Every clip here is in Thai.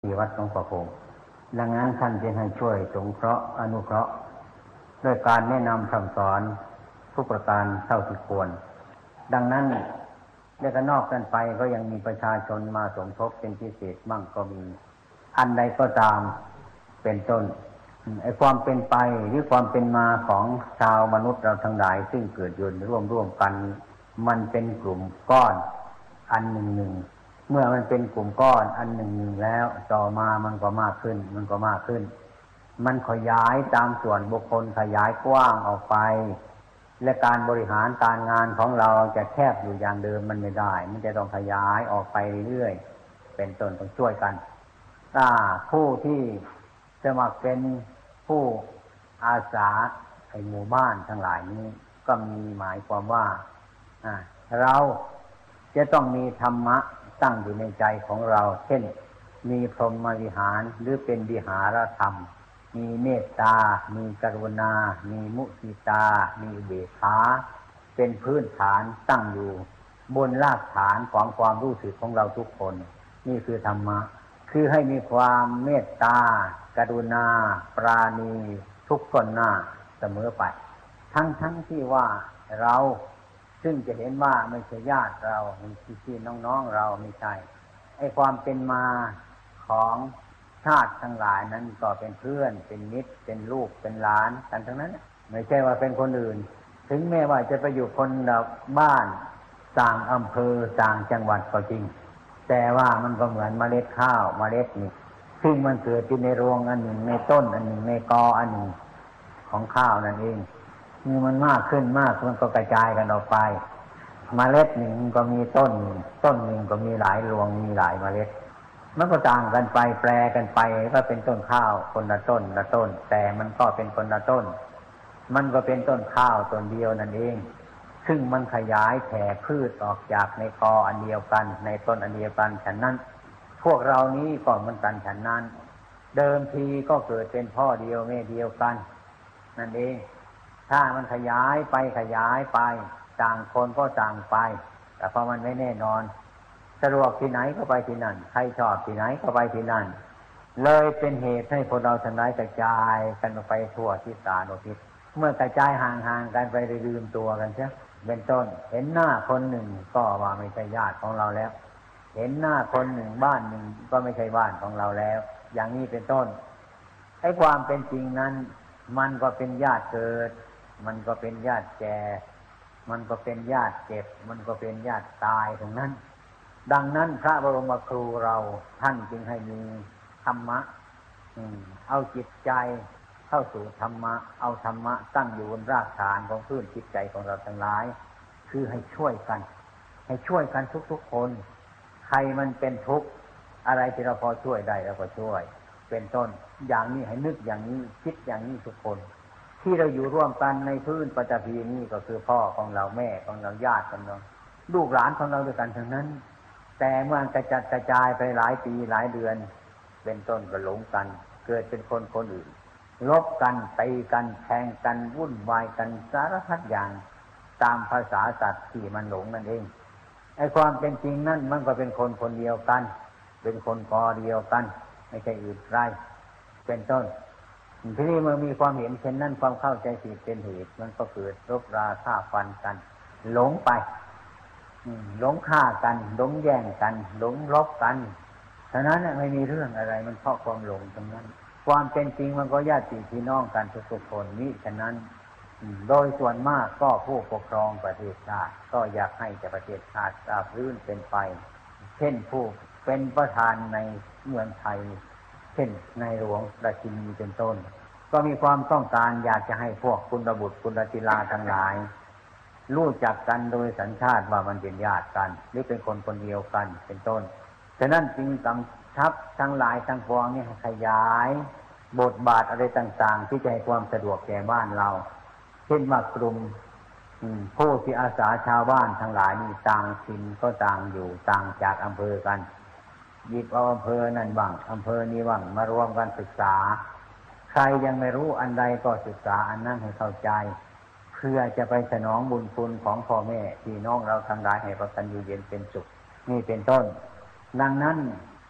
ที่วัดหลวงพ่อคงดังนั้นท่านจึงให้ช่วยสงเคราะห์อนุเคราะห์ด้วยการแนะนำคำสอนทุกประการเท่าที่ควรดังนั้นและก็นอกกันไปก็ยังมีประชาชนมาสมทบเป็นพิเศษมั่งก็มีอันใดก็ตามเป็นต้นไอ้ความเป็นไปหรือความเป็นมาของชาวมนุษย์เราทั้งหลายซึ่งเกิดอยู่ร่วมกันมันเป็นกลุ่มก้อนอันหนึ่งเมื่อมันเป็นกลุ่มก้อนอันหนึ่งแล้วต่อมามันก็มากขึ้นมันขยายตามส่วนบุคคลขยายกว้างออกไปและการบริหารการงานของเราจะแคบอยู่อย่างเดิมมันไม่ได้มันจะต้องขยายออกไปเรื่อยๆเป็นต้นต้องช่วยกันถ้าผู้ที่สมัครเป็นผู้อาสาในหมู่บ้านทั้งหลายนี้ก็มีหมายความว่าเราจะต้องมีธรรมะตั้งอยู่ในใจของเราเช่นมีพรหมวิหารหรือเป็นวิหารธรรมมีเมตตามีกรุณามีมุทิตามีอุเบกขาเป็นพื้นฐานตั้งอยู่บนรากฐานของความรู้สึกของเราทุกคนนี่คือธรรมะคือให้มีความเมตตากรุณาปราณีทุกคนหน้าเสมอไปทั้งที่ว่าเราซึ่งจะเห็นว่าไม่ใช่ญาติเราพี่น้องเราไม่ใช่ไอ้ความเป็นมาของชาติทั้งหลายนั้นก็เป็นเพื่อนเป็นมิตรเป็นลูกเป็นหลานกันทั้งนั้นไม่ใช่ว่าเป็นคนอื่นถึงแม้ว่าจะไปอยู่คนละบ้านต่างอำเภอต่างจังหวัดก็จริงแต่ว่ามันก็เหมือนเมล็ดข้าวเมล็ดนี่ซึ่งมันเกิดอยู่ในรวงอันหนึ่งในต้นอันหนึ่งในกออันหนึ่งของข้าวนั่นเองนี่มันมากขึ้นมันก็กระจายกันออกไปเมล็ดหนึ่งก็มีต้นหนึ่งก็มีหลายรวงมีหลายเมล็ดมันก็ต่างกันไปแปรกันไปก็เป็นต้นข้าวคนละต้นแต่มันก็เป็นคนละต้นมันก็เป็นต้นข้าวต้นเดียวนั่นเองซึ่งมันขยายแผ่พืชออกจากในกออันเดียวกันในต้นอันเดียวกันฉะนั้นพวกเรานี้ก็เหมือนกันฉะนั้นเดิมทีก็เกิดเป็นพ่อเดียวแม่เดียวกันนั่นเองถ้ามันขยายไปต่างคนก็ต่างไปแต่พอมันไม่แน่นอนสะดวกที่ไหนก็ไปที่นั่นใครชอบที่ไหนก็ไปที่นั่นเลยเป็นเหตุให้พวกเราทั้งหลายกระจายกันไปทั่วทิศสารทิศเมื่อกระจายห่างๆกันไปลืมตัวกันใช่เป็นต้นเห็นหน้าคนหนึ่งก็ว่าไม่ใช่ญาติของเราแล้วเห็นหน้าคนหนึ่งบ้านหนึ่งก็ไม่ใช่บ้านของเราแล้วอย่างนี้เป็นต้นไอ้ความเป็นจริงนั้นมันก็เป็นญาติเกิดมันก็เป็นญาติแก่มันก็เป็นญาติเจ็บมันก็เป็นญาติตายทั้งนั้นดังนั้นพระบรมครูเราท่านจึงให้มีธรรมะเอาจิตใจเข้าสู่ธรรมะเอาธรรมะตั้งอยู่บนรากฐานของพื้นจิตใจของเราทั้งหลายคือให้ช่วยกันทุกๆคนใครมันเป็นทุกข์อะไรที่เราพอช่วยได้เราก็ช่วยเป็นต้นอย่างนี้ให้นึกอย่างนี้คิดอย่างนี้ทุกคนที่เราอยู่ร่วมกันในพื้นปฐพีนี้ก็คือพ่อของเราแม่ของเราญาติของเราลูกหลานของเราด้วยกันทั้งนั้นแต่เมื่อกระจัดกระจายไปหลายปีหลายเดือนเป็นต้นก็หลงกันเกิดเป็นคนอื่นลบกันตีกันแทงกันวุ่นวายกันสารพัดอย่างตามภาษาสัตว์ที่มันหลงนั่นเองไอ้ความเป็นจริงนั่นมันก็เป็นคนเดียวกันเป็นคนกอเดียวกันไม่ใช่อื่นไกลเป็นต้นทีนี้เมื่อมีความเห็นเช่นนั้นความเข้าใจผิดเป็นเหตุมันก็เกิดรบราฆ่าฟันกันหลงไปหลงฆ่ากันหลงแย่งกันหลงรบกันฉะนั้นไม่มีเรื่องอะไรมันเพราะความหลงตรงนั้นความเป็นจริงมันก็ญาติพี่น้องกันทุกๆคนนี้ฉะนั้นโดยส่วนมากก็ผู้ปกครองประเทศชาติก็อยากให้แต่ประเทศชาติราบรื่นเป็นไปเช่นผู้เป็นประธานในเมืองไทยเช่นในหลวงราชินีเป็นต้นก็มีความต้องการอยากจะให้พวกกุลบุตรกุลธิลาทั้งหลายรู้จักกันโดยสัญชาติว่ามันเป็นญาติกันหรือเป็นคนเดียวกันเป็นต้นฉะนั้นจึงกำชับทั้งหลายทั้งปวงนี่ให้ขยายบทบาทอะไรต่างๆที่จะให้ความสะดวกแก่บ้านเราเช่นว่ากลุ่มผู้ที่อาสาชาวบ้านทั้งหลายนี่ต่างถิ่นก็ต่างอยู่ต่างจากอำเภอกันหยิบเอาอำเภอนั่นบ้างอำเภอนี้บ้างมารวมกันศึกษาใครยังไม่รู้อันใดก็ศึกษาอันนั้นให้เข้าใจเพื่อจะไปสนองบุญคุณของพ่อแม่พี่น้องเราทั้งหลายให้ประกันอยู่เย็นเป็นสุขนี่เป็นต้นดังนั้น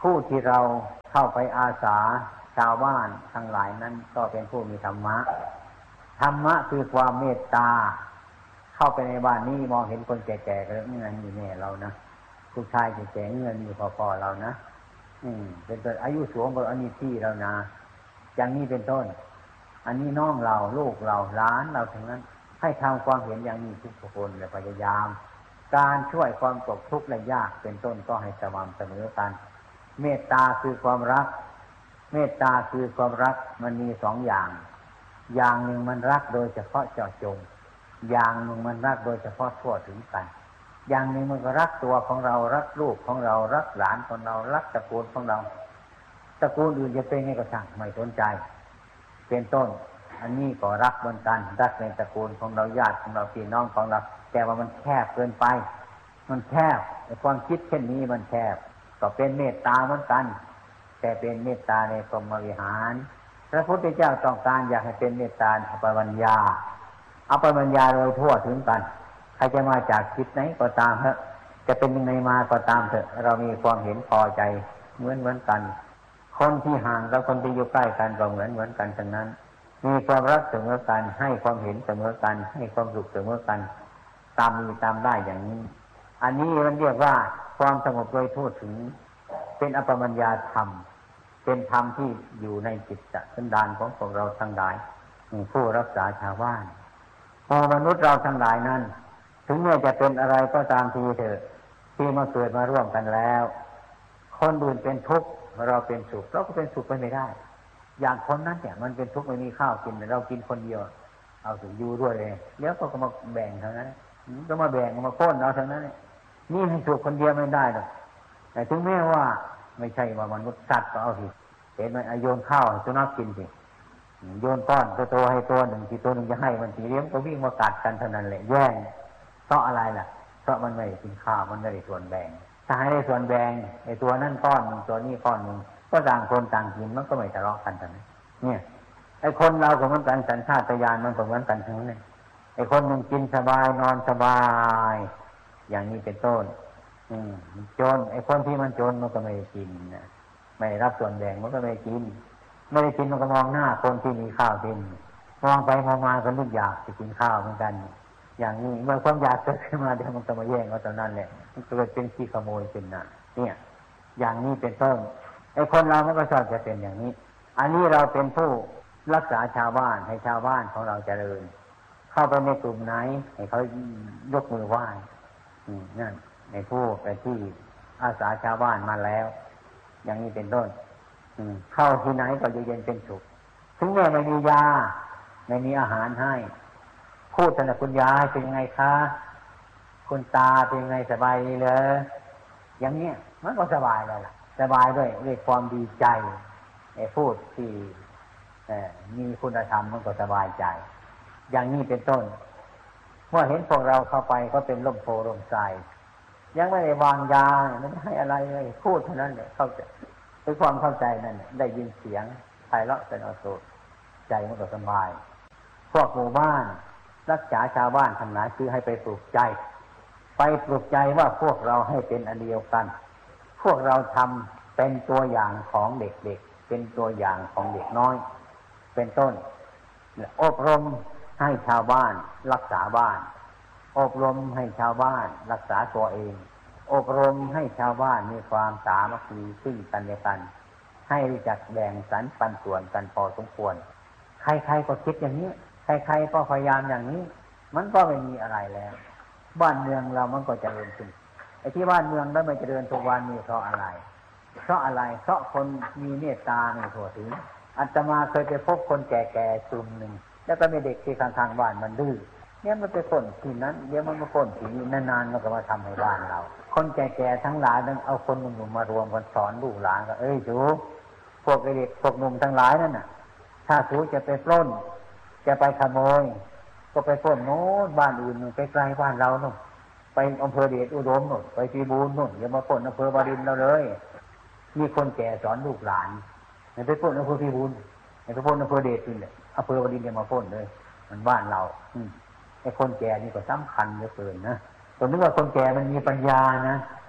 ผู้ที่เราเข้าไปอาสาชาวบ้านทั้งหลายนั้นก็เป็นผู้มีธรรมะธรรมะคือความเมตตาเข้าไปในบ้านนี้มองเห็นคนแก่ๆก็เงินอยู่แน่เรานะผู้ชายแก่ๆเงินอยู่พอๆเรานะเป็นต้นอายุสูงกว่าอันนี้ที่เรานะอย่างนี้เป็นต้นอันนี้น้องเราลูกเราหลานเราทั้งนั้นให้ทำความเห็นอย่างนี้ทุกคนและพยายามการช่วยความตกทุกข์และยากเป็นต้นก็ให้สม่ำเสมอกันเมตตาคือความรักเมตตาคือความรักมันมีสองอย่างอย่างหนึ่งมันรักโดยเฉพาะเจาะจงอย่างหนึ่งมันรักโดยเฉพาะทั่วถึงกันอย่างหนึ่งมันก็รักตัวของเรารักลูกของเรารักหลานของเรารักตระกูลของเราตระกูลอื่นจะเป็นไงก็ช่างไม่สนใจเป็นต้นอันนี้ก็รักเหมือนกันรักในตระกูลของเราญาติของเราพี่น้องของเราแต่ว่ามันแคบเกินไปมันแคบความคิดเช่นนี้มันแคบก็เป็นเมตตาเหมือนกันแต่เป็นเมตตาในพรหมวิหารพระพุทธเจ้าต้องการอยากให้เป็นเมตตาอัปปมัญญาอัปปมัญญาโดยทั่วถึงกันใครจะมาจากจิตไหนก็ตามเถอะจะเป็นยังไงมาก็ตามเถอะเรามีความเห็นพอใจเหมือนกันคนที่ห่างกับคนที่อยู่ใกล้กันก็เหมือนกันทั้งนั้นมีความรักเสมอกันให้ความเห็นเสมอกันให้ความสุขเสมอกันตามมีตามได้อย่างนี้อันนี้มันเรียกว่าความสงบโดยทั่วถึงเป็นอัปปมัญญาธรรมเป็นธรรมที่อยู่ในจิตสันดานของพวกเราทั้งหลายผู้รักษาชาวบ้านพอมนุษย์เราทั้งหลายนั้นถึงแม้จะเป็นอะไรก็ตามทีเถอะที่มาเกิดมาร่วมกันแล้วคนอื่นเป็นทุกข์เราเป็นสุขเราก็เป็นสุขไปไม่ได้อย่างคนนั้นเนี่ยมันเป็นทุกข์ไม่มีข้าวกินเรากินคนเดียวเอาถึงอยู่ด้วยเลยแล้วก็มาแบ่งเท่านั้นก็มาแบ่งมาป้นเอาเท่านั้นนี่ให้สุขคนเดียวไม่ได้หรอกแต่ถึงแม้ว่าไม่ใช่ว่ามนุษย์สัตว์ก็เอาสิเห็นไหมโยนข้าวให้สุนัขกินสิโยนก้อนตัวให้ตัวหนึ่งที่ตัวหนึ่งจะให้มันสีเลี้ยงก็วิ่งมากัดกันเท่านั้นแหละแย่งเพราะอะไรล่ะเพราะมันไม่ได้กินข้าวมันไม่ได้ส่วนแบ่งถ้าให้ได้ส่วนแบ่งไอ้ตัวนั่นก้อนนึงตัวนี้ก้อนนึงก็ต่างคนต่างกินมันก็ไม่ทะเลาะกันทั้งนั้นเนี่ยไอ้คนเราก็เหมือนกันสัญชาตญาณมันก็เหมือนกันทั้งนั้นไอ้คนหนึ่งกินสบายนอนสบายอย่างนี้เป็นต้นจนไอ้คนที่มันจนมันก็ไม่ได้กินนะไม่รับส่วนแบ่งมันก็ไม่ได้กินไม่ได้กินมันก็มองหน้าคนที่มีข้าวกินมองไปมองมาก็นึกอยากจะกินข้าวเหมือนกันอย่างนี้เมื่อความอยากเกิดขึ้นมาเดี๋ยวมันจะมาแย่งเอาตอนนั้นแหละมันเกิดเป็นขี้ขโมยเป็นน่ะเนี่ยอย่างนี้เป็นต้นไอ้คนเรามันก็ชอบจะเป็นอย่างนี้อันนี้เราเป็นผู้รักษาชาวบ้านให้ชาวบ้านของเราเจริญเข้าไปในกลุ่มไหนให้เขายกมือไหว้นั่นในผู้ไปที่อาสาชาวบ้านมาแล้วอย่างนี้เป็นต้นเข้าที่ไหนก็อยู่เย็นเป็นสุขถึงแม้ไม่มียาไม่มีอาหารให้พูดสนับคุณยายเป็นยังไงคะคุณตาเป็นยังไงสบายดีเลยอย่างเนี้ยมันก็สบายแล้วล่ะสบายด้วยความดีใจไอ้พูดที่มีคุณธรรมมันก็สบายใจอย่างนี้เป็นต้นเมื่อเห็นพวกเราเข้าไปก็เป็นร่มโพร่มไทรยังไม่ได้วางยาไม่ได้ให้อะไรเลยพูดเท่านั้นเนี่ยเข้าใจด้วยความเข้าใจนั่นได้ยินเสียงไพเราะเป็นอสุใจมันก็สบายพวกหมู่บ้านรักษาชาวบ้านทั้งหลายคือให้ไปปลุกใจไปปลุกใจว่าพวกเราให้เป็นอันเดียวกันพวกเราทำเป็นตัวอย่างของเด็กๆเป็นตัวอย่างของเด็กน้อยเป็นต้นอบรมให้ชาวบ้านรักษาบ้านอบรมให้ชาวบ้านรักษาตัวเองอบรมให้ชาวบ้านมีความสามัคคีซึ่งกันและกันให้รู้จักแบ่งสรรปันส่วนกันพอสมควรใครๆก็คิดอย่างนี้ใครๆก็พยายามอย่างนี้มันก็ไม่มีอะไรแล้วบ้านเมืองเรามันก็เจริญขึ้นไอ้ที่บ้านเมืองแล้วไม่เจริญทุกวันนี้เพราะอะไรเพราะคนมีเมตตาไม่ทั่วถึงอาตมาเคยไปพบคนแก่ๆกลุ่มหนึ่งแล้วก็มีเด็กที่ข้างๆบ้านมันดื้อเนี่ยมันไปพ่นที่นั้นเดี๋ยวมันมาพ่นที่นี่นานๆมันก็มาทำให้บ้านเราคนแก่ๆทั้งหลายนั้นเอาคนหนุ่มๆมารวมกันสอนลูกหลานก็จูพวกเด็กพวกหนุ่มทั้งหลายนั่นน่ะถ้าจูจะไปปล้นจะไปขโมยก็ไปปล้นโน้นบ้านอื่นไปไกลบ้านเราโน่นไปอำเภอเดชอุดมโน่นไปพิบูลโน่นอย่ามาปล้นอำเภอบารินเราเลยมีคนแก่สอนลูกหลานอย่าไปปล้นอำเภอพิบูลอย่าไปปล้นอำเภอเดชนี่แหละอำเภอบารินอย่ามาปล้นเลยมันบ้านเราไอ้คนแก่นี่ก็สำคัญเหลือเกินนะผมนึกว่าคนแก่มันมีปัญญานะ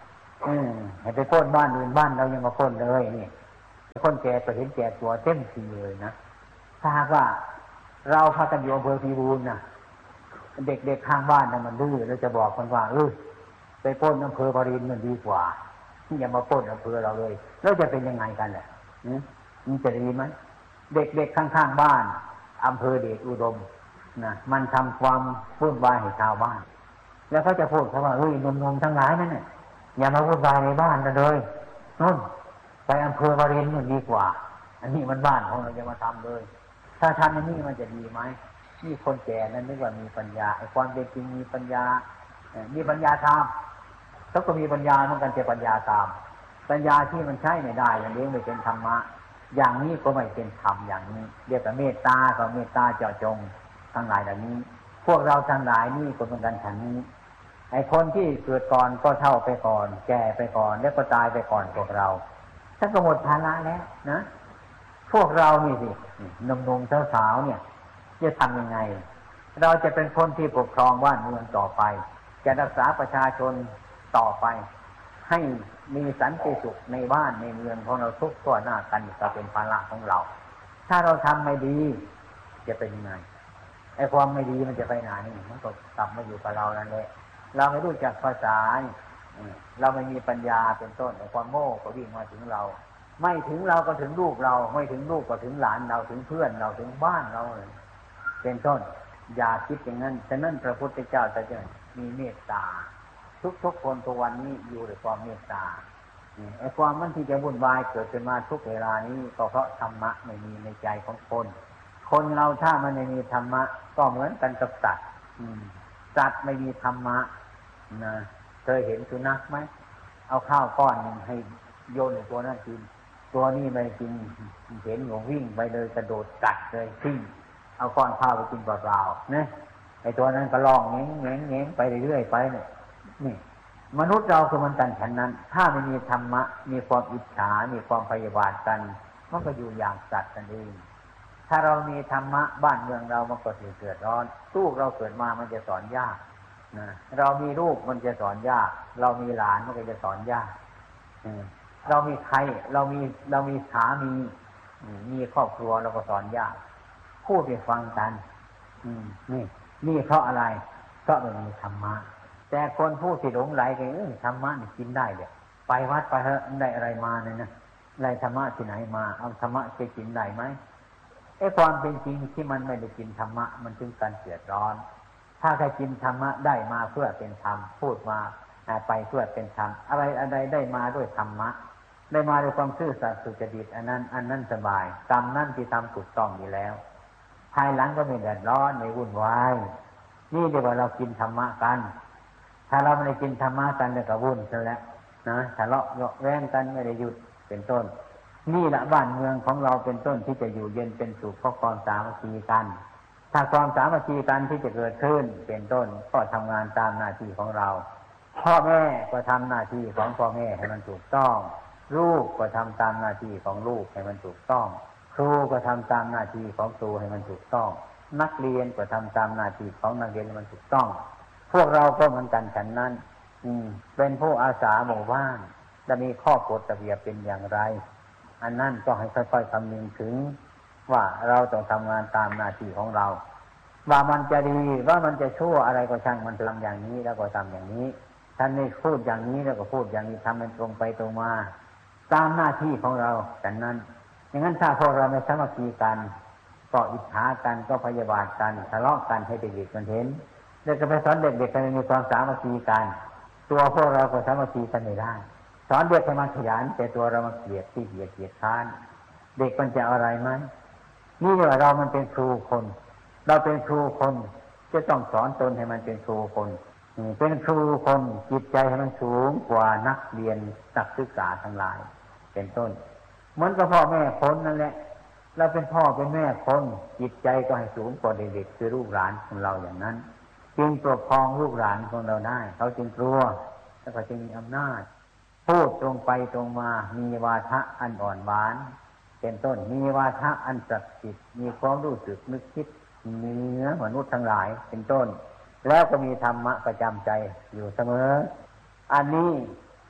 ให้ไปพ้นบ้านอื่นบ้านเรายังมาพ้นเลยนี่คนแก่ก็เห็นแก่ตัวเต็มทีเลยนะถ้าหากว่าเราพากันอยู่อำเภอพิบูลนะเด็กๆข้างบ้านน่ะมันดื้อเราจะบอกมันว่าไปพ้นอำเภอปรินมันดีกว่าอย่ามาพ้นอำเภอเราเลยแล้วจะเป็นยังไงกันแหละมันจะดีไหมเด็กๆข้างๆบ้านอำเภอเดชอุดมนะมันทำความวุ่นวายให้ชาวบ้านแล้วเขาจะพูดเขาว่าหนุ่มๆทั้งหลายนั่นเนี่ยอย่ามาวุ่นวายในบ้านกันเลยนู่นไปอำเภอวารินมันดีกว่าอันนี้มันบ้านของเราจะมาทำเลยถ้าทำอย่างนี้มันจะดีไหมนี่คนแก่นั้นนึกว่ามีปัญญาไอ้ความเป็นจริงมีปัญญาตามเขาก็มีปัญญาเหมือนกันแต่ปัญญาตามปัญญาที่มันใช้ไม่ได้อย่างนี้ไม่เป็นธรรมะอย่างนี้ก็ไม่เป็นธรรมอย่างนี้เรียกว่าเมตตากับเมตตาเจาะจงทั้งหลายเหล่านี้พวกเราทั้งหลายนี่ก็เป็นกันฉันนี้ไอ้คนที่เกิดก่อนก็เฒ่าไปก่อนแก่ไปก่อนแล้วก็ตายไปก่อนพวกเราถ้าก็หมดภาระแล้วนะพวกเรานี่สิหนุ่มๆสาวๆเนี่ยจะทำยังไงเราจะเป็นคนที่ปกครองบ้านเมืองต่อไปจะรักษาประชาชนต่อไปให้มีสันติสุขในบ้านในเมืองของเราทุกทั่วหน้ากันก็เป็นภาระของเราถ้าเราทำไม่ดีจะเป็นยังไงไอ้ความไม่ดีมันจะไปไหนมันก็กลับมาอยู่กับเรานั่นแหละเราไม่รู้จักภาษาเราไม่มีปัญญาเป็นต้นไอ้ความโง่ก็วิ่งมาถึงเราไม่ถึงเราก็ถึงลูกเราไม่ถึงลูกก็ถึงหลานเราถึงเพื่อนเราถึงบ้านเราเป็นต้นอย่าคิดอย่างนั้นฉะนั้นพระพุทธเจ้าจะมีเมตตาทุกคนทุกวันนี้อยู่ด้วยความเมตตาไอ้ความมันที่จะวุ่นวายเกิดขึ้นมาทุกเวลานี้ก็เพราะธรรมะไม่มีในใจของคนเราถ้ามันไม่มีธรรมะก็เหมือนกันกับสัตว์สัตว์ไม่มีธรรมะนะเคยเห็นสุนัขไหมเอาข้าวก้อนนึงให้โยนตัวนั้นกินตัวนี้ไม่กินเห็นหนูวิ่งไปเลยกระโดดกัดเลยทิ้งเอาก้อนข้าวไปกินเปล่าๆนะไอ้ตัวนั้นก็ร้องแง้งไปเรื่อยๆไปเนี่ยนี่มนุษย์เราคือมันกันฉันนั้นถ้าไม่มีธรรมะมีความอิจฉามีความพยาบาทกันมันก็อยู่อย่างสัตว์กันเองถ้าเรามีธรรมะบ้านเมืองเรามันก็สิเกิดร้อนลูกเราเกิดมามันจะสอนยากนะเรามีลูกมันจะสอนยากเรามีหลานมันก็จะสอนยากเรามีใครเรามีสามีครอบครัวเราก็สอนยากพูดให้ฟังกันนี่เพราะอะไรเพราะมันมีธรรมะแต่คนผู้ที่หลงไหลกันธรรมะนี่กินได้เลยไปวัดไปเถอะได้อะไรมาเนี่ยนะได้ธรรมะที่ไหนมาเอาธรรมะไปกินได้ไหมไอ้ความเป็นจริงที่มันไม่ได้กินธรรมะมันจึงการเดือดร้อนถ้าใครกินธรรมะได้มาเพื่อเป็นธรรมพูดมาไปเพื่อเป็นธรรมอะไรได้มาด้วยธรรมะได้มาด้วยความซื่อสัตย์สุจริตอันนั้นสบายกรรมนั่นที่ทำถูกต้องอยู่แล้วภายหลังก็ไม่เดือดร้อนไม่วุ่นวายนี่เดี๋ยวเรากินธรรมะกันถ้าเราไม่ได้กินธรรมะกันเนี่ยก็วุ่นซะแล้วนะทะเลาะเยาะแย้งกันไม่ได้หยุดเป็นต้นนี่แหละบ้านเมืองของเราเป็นต้นที่จะอยู่เย็นเป็นสุขเพราะความสามัคคีกันถ้าความสามัคคีกันที่จะเกิดขึ้นเป็นต้นก็ทำงานตามหน้าที่ของเราพ่อแม่ก็ทำหน้าที่ของพ่อแม่ให้มันถูกต้องลูกก็ทำตามหน้าที่ของลูกให้มันถูกต้องครูก็ทำตามหน้าที่ของครูให้มันถูกต้องนักเรียนก็ทำตามหน้าที่ของนักเรียนให้มันถูกต้องพวกเราก็เหมือนกันฉันนั้นเป็นผู้อาสาหมู่บ้านจะมีข้อกฎระเบียบเป็นอย่างไรอันนั้นก็ให้ค่อยๆคำนึงถึงว่าเราต้องทำงานตามหน้าที่ของเราว่ามันจะดีว่ามันจะชั่วอะไรก็ช่างมันทำอย่างนี้แล้วก็ทำอย่างนี้ท่านนี่พูดอย่างนี้แล้วก็พูดอย่างนี้ทำเป็นตรงไปตรงมาตามหน้าที่ของเราฉะนั้นอย่างนั้นถ้าพวกเราไม่สามัคคีกันก็อิจฉากันก็พยาบาทกันทะเลาะกันให้เด็กๆมันเห็นเด็กก็ไปสอนเด็กๆกันมีความสามัคคีกันตัวพวกเราก็สามัคคีกันไม่ได้สอนเด็กให้มันขยันแต่ตัวเรามาเกลียดที่เกียจค้านเด็กมันจะอะไรไหมนี่เรียกว่าเรามันเป็นครูคนเราเป็นครูคนจะต้องสอนตนให้มันเป็นครูคนเป็นครูคนจิตใจให้มันสูงกว่านักเรียนนักศึกษาทั้งหลายเป็นต้นเหมือนกับพ่อแม่คนนั่นแหละเราเป็นพ่อเป็นแม่คนจิตใจก็ให้สูงกว่าเด็กๆคือลูกหลานของเราอย่างนั้นจึงปกครองลูกหลานของเราได้เขาจึงกลัวแล้วก็จึงมีอำนาจพูดตรงไปตรงมามีวาทะอันอ่อนหวานเป็นต้นมีวาทะอันศักดิ์สิทธิ์มีความรู้สึกนึกคิดเหนือมนุษย์ทั้งหลายเป็นต้นแล้วก็มีธรรมะประจำใจอยู่เสมออันนี้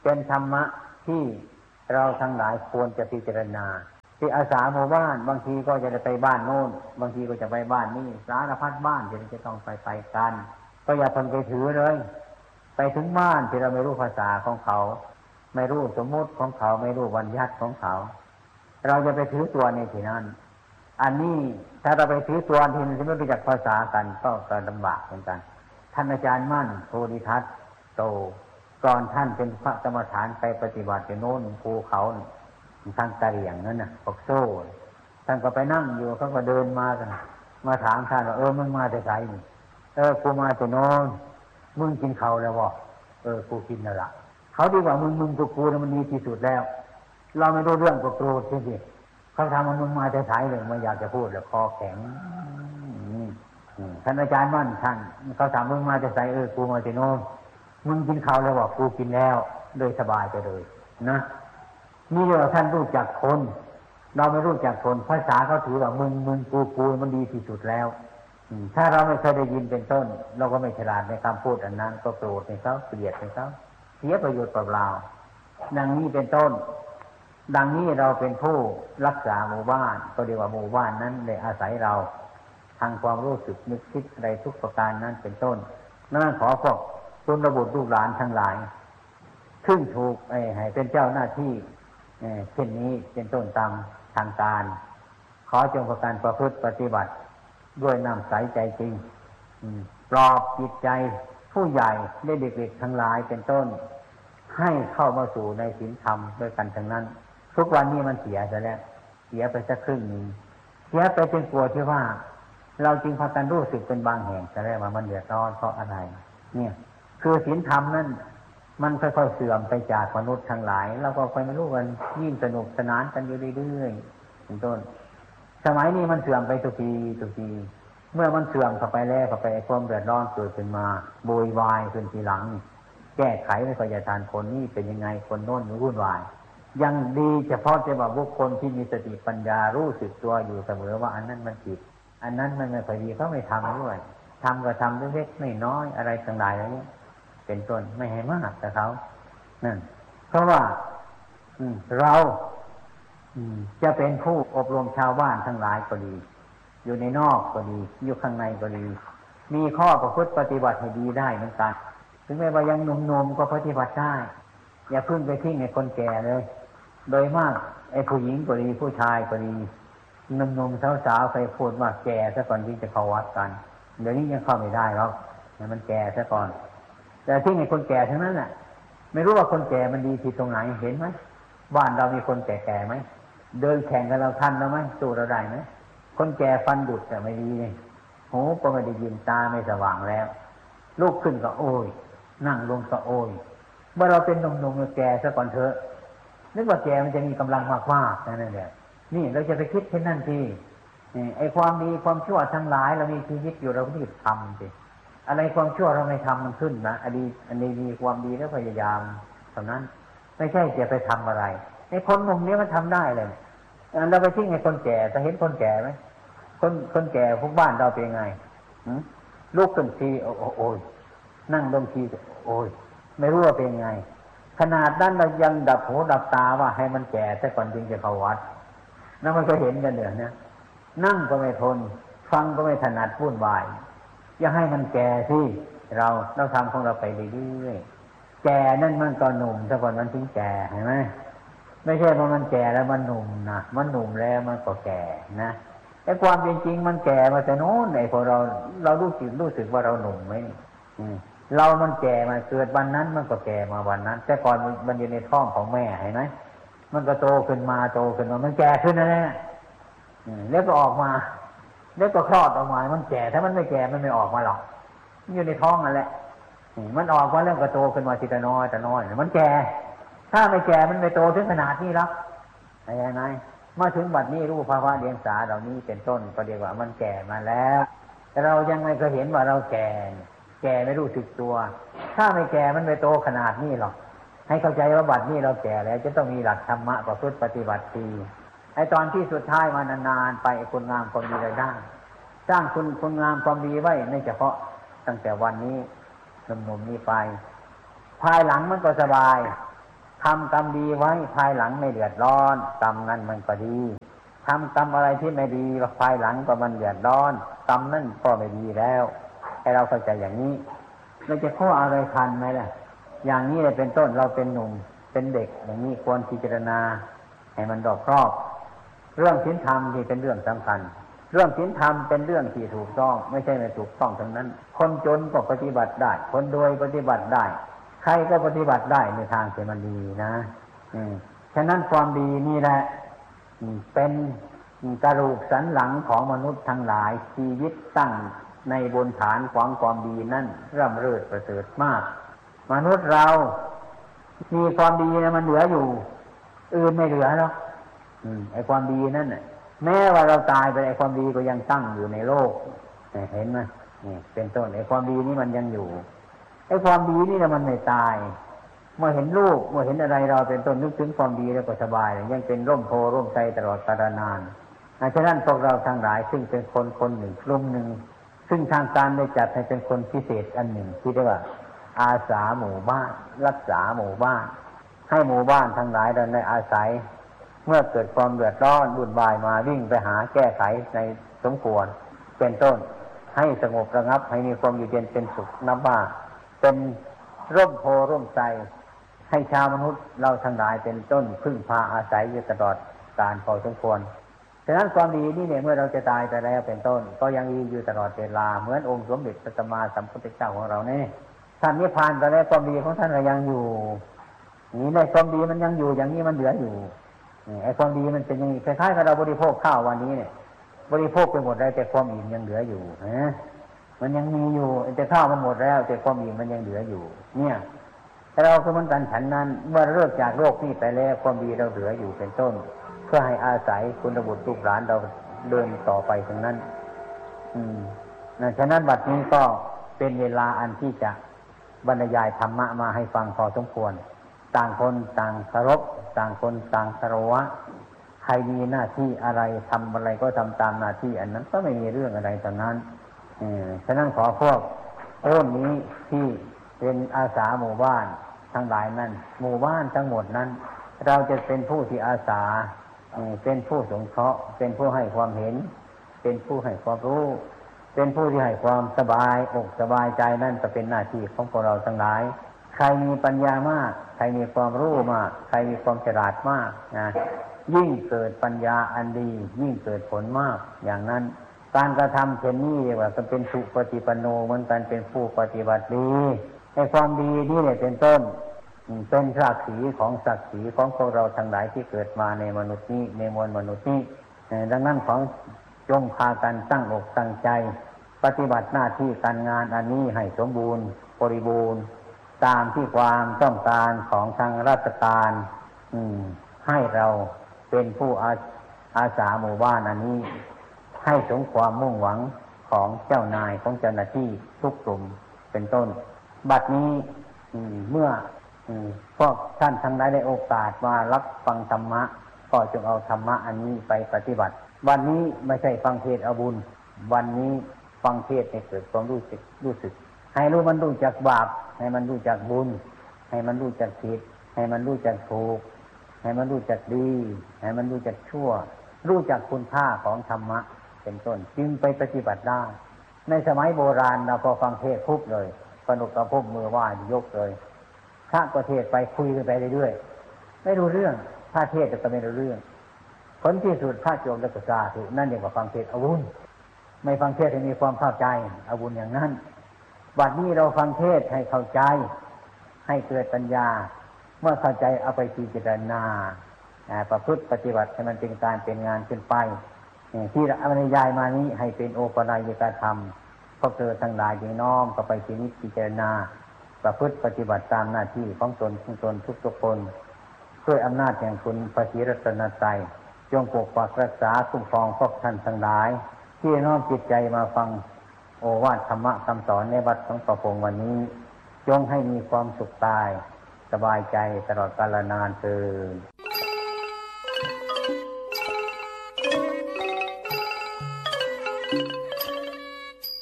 เป็นธรรมะที่เราทั้งหลายควรจะพิจารณาที่อาสาหมู่บ้านบางทีก็จะไปบ้านโน้นบางทีก็จะไปบ้านนี้สารพัดบ้านจะต้องไปกันก็อย่าทนไปถือเลยไปถึงบ้านที่เราไม่รู้ภาษาของเขาไม่รู้สมมติของเขาไม่รู้บัญญัติของเขาเราจะไปถือตัวในที่นั้นอันนี้ถ้าเราไปถือตัวที่มันจะไม่รู้จักภาษากันก็ลำบากเหมือนกันท่านอาจารย์มั่นโพธิทัตโตก่อนท่านเป็นพระกรรมฐานไปปฏิบัติที่โน้นภูเขาทางตะเหลี่ยงนั่นน่ะปกโซ่ท่านก็ไปนั่งอยู่เขาก็เดินมากันมาถามท่านว่ามึงมาแต่ไสนี่กูมาแต่โน้นมึงกินข้าวแล้วบ่กูกินแล้วล่ะเขาดีกว่ามึงกูมันดีที่สุดแล้วเราไม่รู้เรื่องก็โกรธจริงๆเขาถามว่ามึงมาแต่ไสเลยไม่อยากจะพูดแล้วคอแข็งท่านอาจารย์มั่นท่านเขาถามมึงมาแต่ไสกูมาแต่โน้นมึงกินข้าวแล้วบ่กูกินแล้วโดยสบายไปเลยนะนี่เรียกว่าท่านรู้จักคนเราไม่รู้จักคนภาษาเขาถือว่ามึงกูมันดีที่สุดแล้วถ้าเราไม่เคยได้ยินเป็นต้นเราก็ไม่ฉลาดในคำพูดอันนั้นก็โกรธในเขาเกลียดในเขาเสียประโยชน์เปล่าๆดังนี้เป็นต้นดังนี้เราเป็นผู้รักษาหมู่บ้านก็เรียกว่าหมู่บ้านนั้นเลยอาศัยเราทางความรู้สึกนึกคิดอะไรทุกประการนั้นเป็นต้นนั่นขอพวกคุณระบุลูกหลานทั้งหลายซึ่งถูกให้เป็นเจ้าหน้าที่เช่นนี้เป็นต้นตามทางการขอจงประการประพฤติปฏิบัติด้วยน้ำใสใจจริงปลอบจิตใจผู้ใหญ่และเด็กๆทั้งหลายเป็นต้นให้เข้ามาสู่ในศีลธรรมด้วยกันทั้งนั้นทุกวันนี้มันเสียซะแล้วเสียไปสักครึ่งนึงเสียไปเป็นกลัวที่ว่าเราจึงพากันรู้สึกเป็นบางแห่งซะแล้วว่ามันเดือดร้อนเพราะอะไรเนี่ยคือศีลธรรมนั้นมันค่อยๆเสื่อมไปจากมนุษย์ทั้งหลายเราก็ค่อยไม่รู้กันยิ่งสนุกสนานกันอยู่เรื่อยๆเป็นต้นสมัยนี้มันเสื่อมไปทุกทีเมื่อมันเสื่อมเข้าไปแล้วเข้าไปความเดือดร้อนเกิดขึ้นมาโวยวายขึ้นทีหลังแก้ไขไม่ค่อยจะทันคนนี้เป็นยังไงคนโน้นวุ่นวายยังดีเฉพาะจะว่าบุคคลที่มีสติปัญญารู้สึกตัวอยู่เสมอว่าอันนั้นมันผิดอันนั้นมันไม่ค่อยดีเขาไม่ทำด้วยทำก็ทำเล็กๆน้อยๆอะไรต่างๆอย่างนี้เป็นต้นไม่ให้มากแต่เขานั่นเพราะว่าเราจะเป็นผู้อบรมชาวบ้านทั้งหลายก็ดีอยู่ในนอกก็ดีอยู่ข้างในก็ดีมีข้อประพฤติปฏิบัติให้ดีได้เหมือนกันถึงแม้ว่ายังหนุ่มๆก็ปฏิบัติได้อย่าพึ่งไปทิ้งในคนแก่เลยโดยมากไอ้ผู้หญิงก็ดีผู้ชายก็ดีหนุ่มๆสาวๆไปพูดว่าแก่ซะก่อนที่จะเข้าวัดกันเดี๋ยวนี้ยังเข้าไม่ได้หรอกมันแก่ซะก่อนแต่ทิ้งในคนแก่ทั้งนั้นน่ะไม่รู้ว่าคนแก่มันดีที่ตรงไหนเห็นไหมบ้านเรามีคนแก่ๆไหมเดินแข่งกันเราทันแล้วไหมสู้เราได้ไหมคนแก่ฟันดุดแต่ไม่ดีเลยหูก็ไม่ได้ยินตาไม่สว่างแล้วลุกขึ้นก็โอยนั่งลงก็โอยเมื่อเราเป็นหนุ่มๆแก่ซะก่อนเถอะนึกว่าแก่มันจะมีกำลังมากๆนั่นแหละนี่เราจะไปคิดเช่นนั้นทีไอ้ความดีความชั่วทั้งหลายเรามีชีวิตอยู่เราก็รีบทำสิอะไรความชั่วเราไม่ทำมันขึ้นนะอันนี้มีความดีแล้วพยายามเท่านั้นไม่ใช่จะไปทำอะไรไอ้คนหนุ่มนี้มันทำได้เลยเราไปทิ้งไอ้คนแก่จะเห็นคนแก่ไหมคนแก่พวกบ้านเราเป็นไงลุกขึ้นทีโอ้ยนั่งลงทีโอ้ยไม่รู้ว่าเป็นไงขนาดนั้นเรายังดับหูดับตาว่าให้มันแก่แต่ก่อนจึงจะเข้าวัดนั่นมันก็เห็นกันเดี๋ยวนะนั่งก็ไม่ทนฟังก็ไม่ถนัดวุ่นวายอย่าให้มันแก่สิเราทำของเราไปเรื่อยๆแก่นั่นมันก็หนุ่มแต่ก่อนมันถึงแก่เห็นไหมไม่ใช่ว่ามันแก่แล้วมันหนุ่มนะมันหนุ่มแล้วมันก็แก่นะแต่ความเป็นจริงมันแก่มาแต่โน้นไอ้พอเรารู้สึกว่าเราหนุ่มไหมเรามันแก่มาเกิดวันนั้นมันก็แก่มาวันนั้นแต่ก่อนมันอยู่ในท้องของแม่เห็นไหมมันก็โตขึ้นมามันแก่ขึ้นนะเนี่ยแล้วก็ออกมาแล้วก็คลอดออกมามันแก่ถ้ามันไม่แก่มันไม่ออกมาหรอกมันอยู่ในท้องนั่นแหละมันออกมาแล้วก็โตขึ้นมาทีละน้อยมันแก่ถ้าไม่แก่มันไม่โตถึงขนาดนี้หรอกอะไรไงมาถึงบัดนี้รู้ภาวะเดียงสาเหล่านี้เป็นต้นก็เรียกว่ามันแก่มาแล้วแต่เรายังไม่เคยเห็นว่าเราแก่ไม่รู้สึกตัวถ้าไม่แก่มันไม่โตขนาดนี้หรอกให้เข้าใจว่าบัดนี้เราแก่แล้วจะต้องมีหลักธรรมะประพฤติปฏิบัติดีไอ้ตอนที่สุดท้ายมานานๆไปคุณงามความดีได้สร้างคุณงามความดีไว้ไม่เฉพาะตั้งแต่วันนี้หนุ่มๆนี้ไปภายหลังมันก็สบายทำกรรมดีไว้ภายหลังไม่เดือดร้อนกรรมนั้นมันก็ดีทำกรรมอะไรที่ไม่ดีภายหลังก็มันเดือดร้อนกรรมนั่นก็ไม่ดีแล้วให้เราเข้าใจอย่างนี้เราจะข้ออะไรทันไหมล่ะอย่างนี้เลยเป็นต้นเราเป็นหนุ่มเป็นเด็กอย่างนี้ควรพิจารณาให้มันรอบคอบเรื่องศีลธรรมที่เป็นเรื่องสำคัญเรื่องศีลธรรมเป็นเรื่องที่ถูกต้องไม่ใช่ไม่ถูกต้องทั้งนั้นคนจนก็ปฏิบัติได้คนรวยปฏิบัติได้ใครก็ปฏิบัติได้ในทางที่มันดีนะฉะนั้นความดีนี่แหละเป็นกระดูกสันหลังของมนุษย์ทั้งหลายชีวิตตั้งในบนฐานของความดีนั่นร่ำเริศประเสริฐมากมนุษย์เรามีความดีนะมันเหลืออยู่อื่นไม่เหลือหรอกไอ้ความดีนั่นน่ะแม้ว่าเราตายไปไอ้ความดีก็ยังตั้งอยู่ในโลกเห็นไหมนี่เป็นต้นไอ้ความดีนี่มันยังอยู่ไอ้ความดีนี่นะมันไม่ตายเมื่อเห็นลูกเมื่อเห็นอะไรเราเป็นต้นนึกถึงความดีแล้วก็สบายยังเป็นร่มโพร่มไทรตลอดกาลนานฉะนั้นพวกเราทั้งหลายซึ่งเป็นคนหนึ่งกลุ่มหนึ่งซึ่งทางการได้จัดให้เป็นคนพิเศษอันหนึ่งที่เรียกว่าอาสาหมู่บ้านรักษาหมู่บ้านให้หมู่บ้านทั้งหลายได้อาศัยเมื่อเกิดความเดือดร้อนวุ่นวายมาวิ่งไปหาแก้ไขในสมควรเป็นต้นให้สงบระงับให้มีความอยู่เย็นเป็นสุขนับว่าเป็นร่มโพร่มไทรให้ชาวมนุษย์เราทั้งหลายเป็นต้นพึ่งพาอาศัยอยู่ตลอดกาลพอสมควรฉะนั้นความดีนี่เนี่ยเมื่อเราจะตายไปแล้วเป็นต้นก็ยังมีอยู่ตลอดเวลาเหมือนองค์สมเด็จพระสัมมาสัมพุทธเจ้าของเราเนี่ยท่านนิพพานไปแล้วความดีของท่านก็ยังอยู่นี่ในความดีมันยังอยู่อย่างนี้มันเหลืออยู่ไอ้ความดีมันเป็นอย่างนี้คล้ายๆกับเราบริโภคข้าววันนี้เนี่ยบริโภคไปหมดแล้วแต่ความอิ่มยังเหลืออยู่มันยังมีอยู่แต่ข้าวมันหมดแล้วแต่ความอิ่มมันยังเหลืออยู่เนี่ยแต่เราก็เหมือนกันฉันนั้นเมื่อเลิกจากโลกนี้ไปแล้วความดีเราเหลืออยู่เป็นต้นเพื่อให้อาศัยคุณบุตรลูกหลานเราเดินต่อไปตรงนั้นฉะนั้นบัดนี้ก็เป็นเวลาอันที่จะบรรยายธรรมะมาให้ฟังพอสมควรต่างคนต่างเคารพต่างคนต่างเคารพใครมีหน้าที่อะไรทำอะไรก็ทำตามหน้าที่อันนั้นก็ไม่มีเรื่องอะไรตรงนั้นฉะนั้นขอพวกรุ่นนี้ที่เป็นอาสาหมู่บ้านทั้งหลายนั้นหมู่บ้านทั้งหมดนั้นเราจะเป็นผู้ที่อาสาเป็นผู้สงเคราะห์เป็นผู้ให้ความเห็นเป็นผู้ให้ความรู้เป็นผู้ที่ให้ความสบายอกสบายใจนั่นจะเป็นหน้าที่ของพวกเราทั้งหลายใครมีปัญญามากใครมีความรู้มากใครมีความฉลาดมากนะยิ่งเกิดปัญญาอันดียิ่งเกิดผลมากอย่างนั้นการกระทำเช่นนี้เรียกว่าเป็นสุปฏิปันโนเหมือนกันเป็นผู้ปฏิบัติดีในความดีนี่เนี่ยเป็นต้นเป็นศักดิ์ศรีของพวกเราทั้งหลายที่เกิดมาในมนุษย์นี้ในมวลมนุษย์นี้ดังนั้นของจงพากันตั้งอกตั้งใจปฏิบัติหน้าที่การงานอันนี้ให้สมบูรณ์บริบูรณ์ตามที่ความต้องการของทางราชการให้เราเป็นผู้อาสาหมู่บ้านอันนี้ให้สมความมุ่งหวังของเจ้านายของเจ้าหน้าที่ทุกกลุ่มเป็นต้นบัดนี้เมื่อพวกท่านทั้งหลายได้โอกาสมารับฟังธรรมะก็จงเอาธรรมะอันนี้ไปปฏิบัติวันนี้ไม่ใช่ฟังเทศน์เอาบุญวันนี้ฟังเทศน์ให้เกิดความรู้สึกให้มันรู้จักบาปให้มันรู้จักบุญให้มันรู้จักผิดให้มันรู้จักถูกให้มันรู้จักดีให้มันรู้จักชั่วรู้จักคุณค่าของธรรมะเป็นต้นจึงไปปฏิบัติได้ในสมัยโบราณเราพอฟังเทศน์ปุ๊บเลยปนุกกระพบมือไหว้ยกเลยพระก็เทศไปคุยกันไปเรื่อยๆไม่รู้เรื่องพระเทศก็ไม่รู้เรื่องผลที่สุดพระโยมและก็สาธุนั่นเรียกว่าฟังเทศน์เอาบุญไม่ฟังเทศน์ให้มีความเข้าใจเอาบุญอย่างนั้นบัดนี้เราฟังเทศน์ให้เข้าใจให้เกิดปัญญาเมื่อเข้าใจเอาไปพิจารณาประพฤติปฏิบัติให้มันเป็นการเป็นงานขึ้นไปที่บรรยายมานี้ให้เป็นโอปนัยกธรรมพวกเธอทั้งหลายจึงน้อมก็ไปพิจารณาประพฤติปฏิบัติตามหน้าที่ของตนทุกคนด้วยอำนาจแห่งคุณพระศรีรัตนตรัยจงปกปักรักษาคุ้มครองพวกท่านทั้งหลายที่น้อมจิตใจมาฟังโอวาทธรรมะคำสอนในวัดของพระพงศ์วันนี้จงให้มีความสุขกายสบายใจตลอดกาลนานเทอญ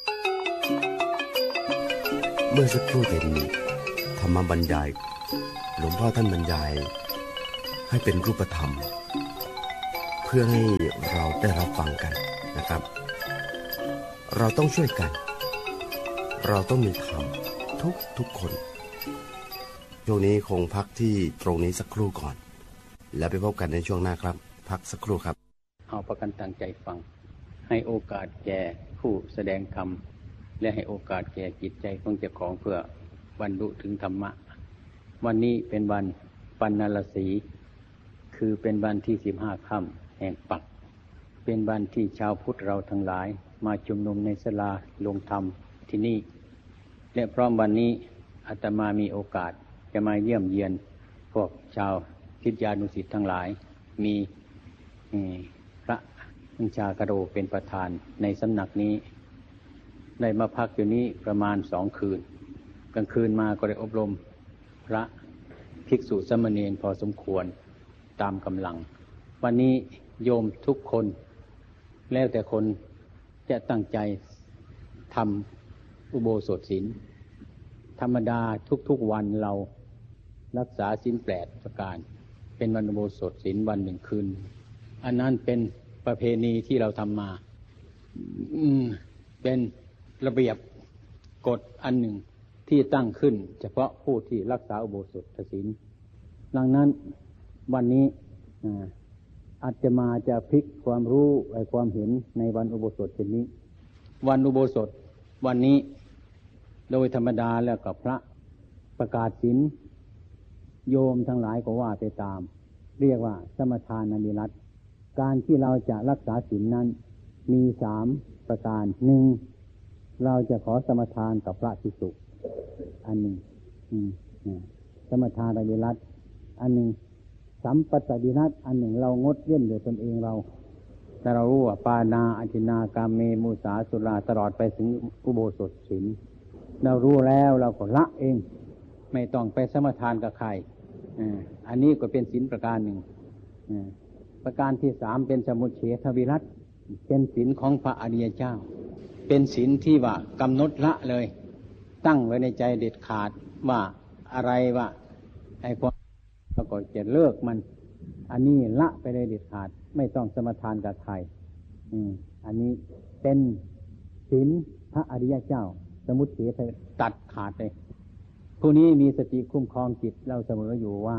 เมื่อสักครู่เป็นธรรมบรรยายหลวงพ่อท่านบรรยายให้เป็นรูปธรรมเพื่อให้เราได้รับฟังกันนะครับเราต้องช่วยกันเราต้องมีธรรมทุกคนช่วงนี้คงพักที่ตรงนี้สักครู่ก่อนแล้วไปพบกันในช่วงหน้าครับพักสักครู่ครับเอาประกันตั้งใจฟังให้โอกาสแก่ผู้แสดงธรรมและให้โอกาสแก่จิตใจของเจ้าของเพื่อบรรลุถึงธรรมะวันนี้เป็นวันปัณณรสีคือเป็นวันที่15 ค่ำแห่งปักเป็นวันที่ชาวพุทธเราทั้งหลายมาชุมนุมในศาลาลงธรรมที่นี่และพร้อมวันนี้อาตมามีโอกาสจะมาเยี่ยมเยียนพวกชาวศิษยานุศิษย์ทั้งหลายมีพระบัญชากโรเป็นประธานในสำนักนี้ได้มาพักอยู่นี้ประมาณ2 คืนกลางคืนมาก็ได้อบรมพระภิกษุสามเณรพอสมควรตามกำลังวันนี้โยมทุกคนแล้วแต่คนจะตั้งใจทำอุโบสถศีลธรรมดาทุกๆวันเรารักษาศีล8 ประการเป็นวันอุโบสถศีลวัน1 คืนอันนั้นเป็นประเพณีที่เราทำมาเป็นระเบียบกฎอันหนึ่งที่ตั้งขึ้นเฉพาะผู้ที่รักษาอุโบสถศีลดังนั้นวันนี้อาตมาจะพลิกความรู้และความเห็นในวันอุโบสถเช่นนี้วันอุโบสถวันนี้โดยธรรมดาแล้วกับพระประกาศศีลโยมทั้งหลายก็ว่าไปตามเรียกว่าสมทานนิรัตน์การที่เราจะรักษาศีลนั้นมี3 ประการ1เราจะขอสมทานกับพระภิกษุอันหนึ่งสมทานนิรัตน์อันหนึ่งสัมปัตตนิรัตน์อันหนึ่งเรางดเว้นโดยตนเองเราแต่เรารู้ว่าปานาอธินากามเมมุสาสุราตลอดไปถึงอุโบสถศีลเรารู้แล้วเราก็ละเองไม่ต้องไปสมทานกับใครอันนี้ก็เป็นศีลประการหนึ่งประการที่3เป็นสมุจเฉทวิรัตเป็นศีลของพระอริยเจ้าเป็นศีลที่ว่ากำหนดละเลยตั้งไว้ในใจเด็ดขาดว่าอะไรว่าไอ้ความแล้วก็จะเลิกมันอันนี้ละไปเลยเด็ดขาดไม่ต้องสมทานกับใครอันนี้เป็นศีลพระอริยเจ้าสมุจเฉทตัดขาดเลยผู้นี้มีสติคุ้มครองจิตเราเสมออยู่ว่า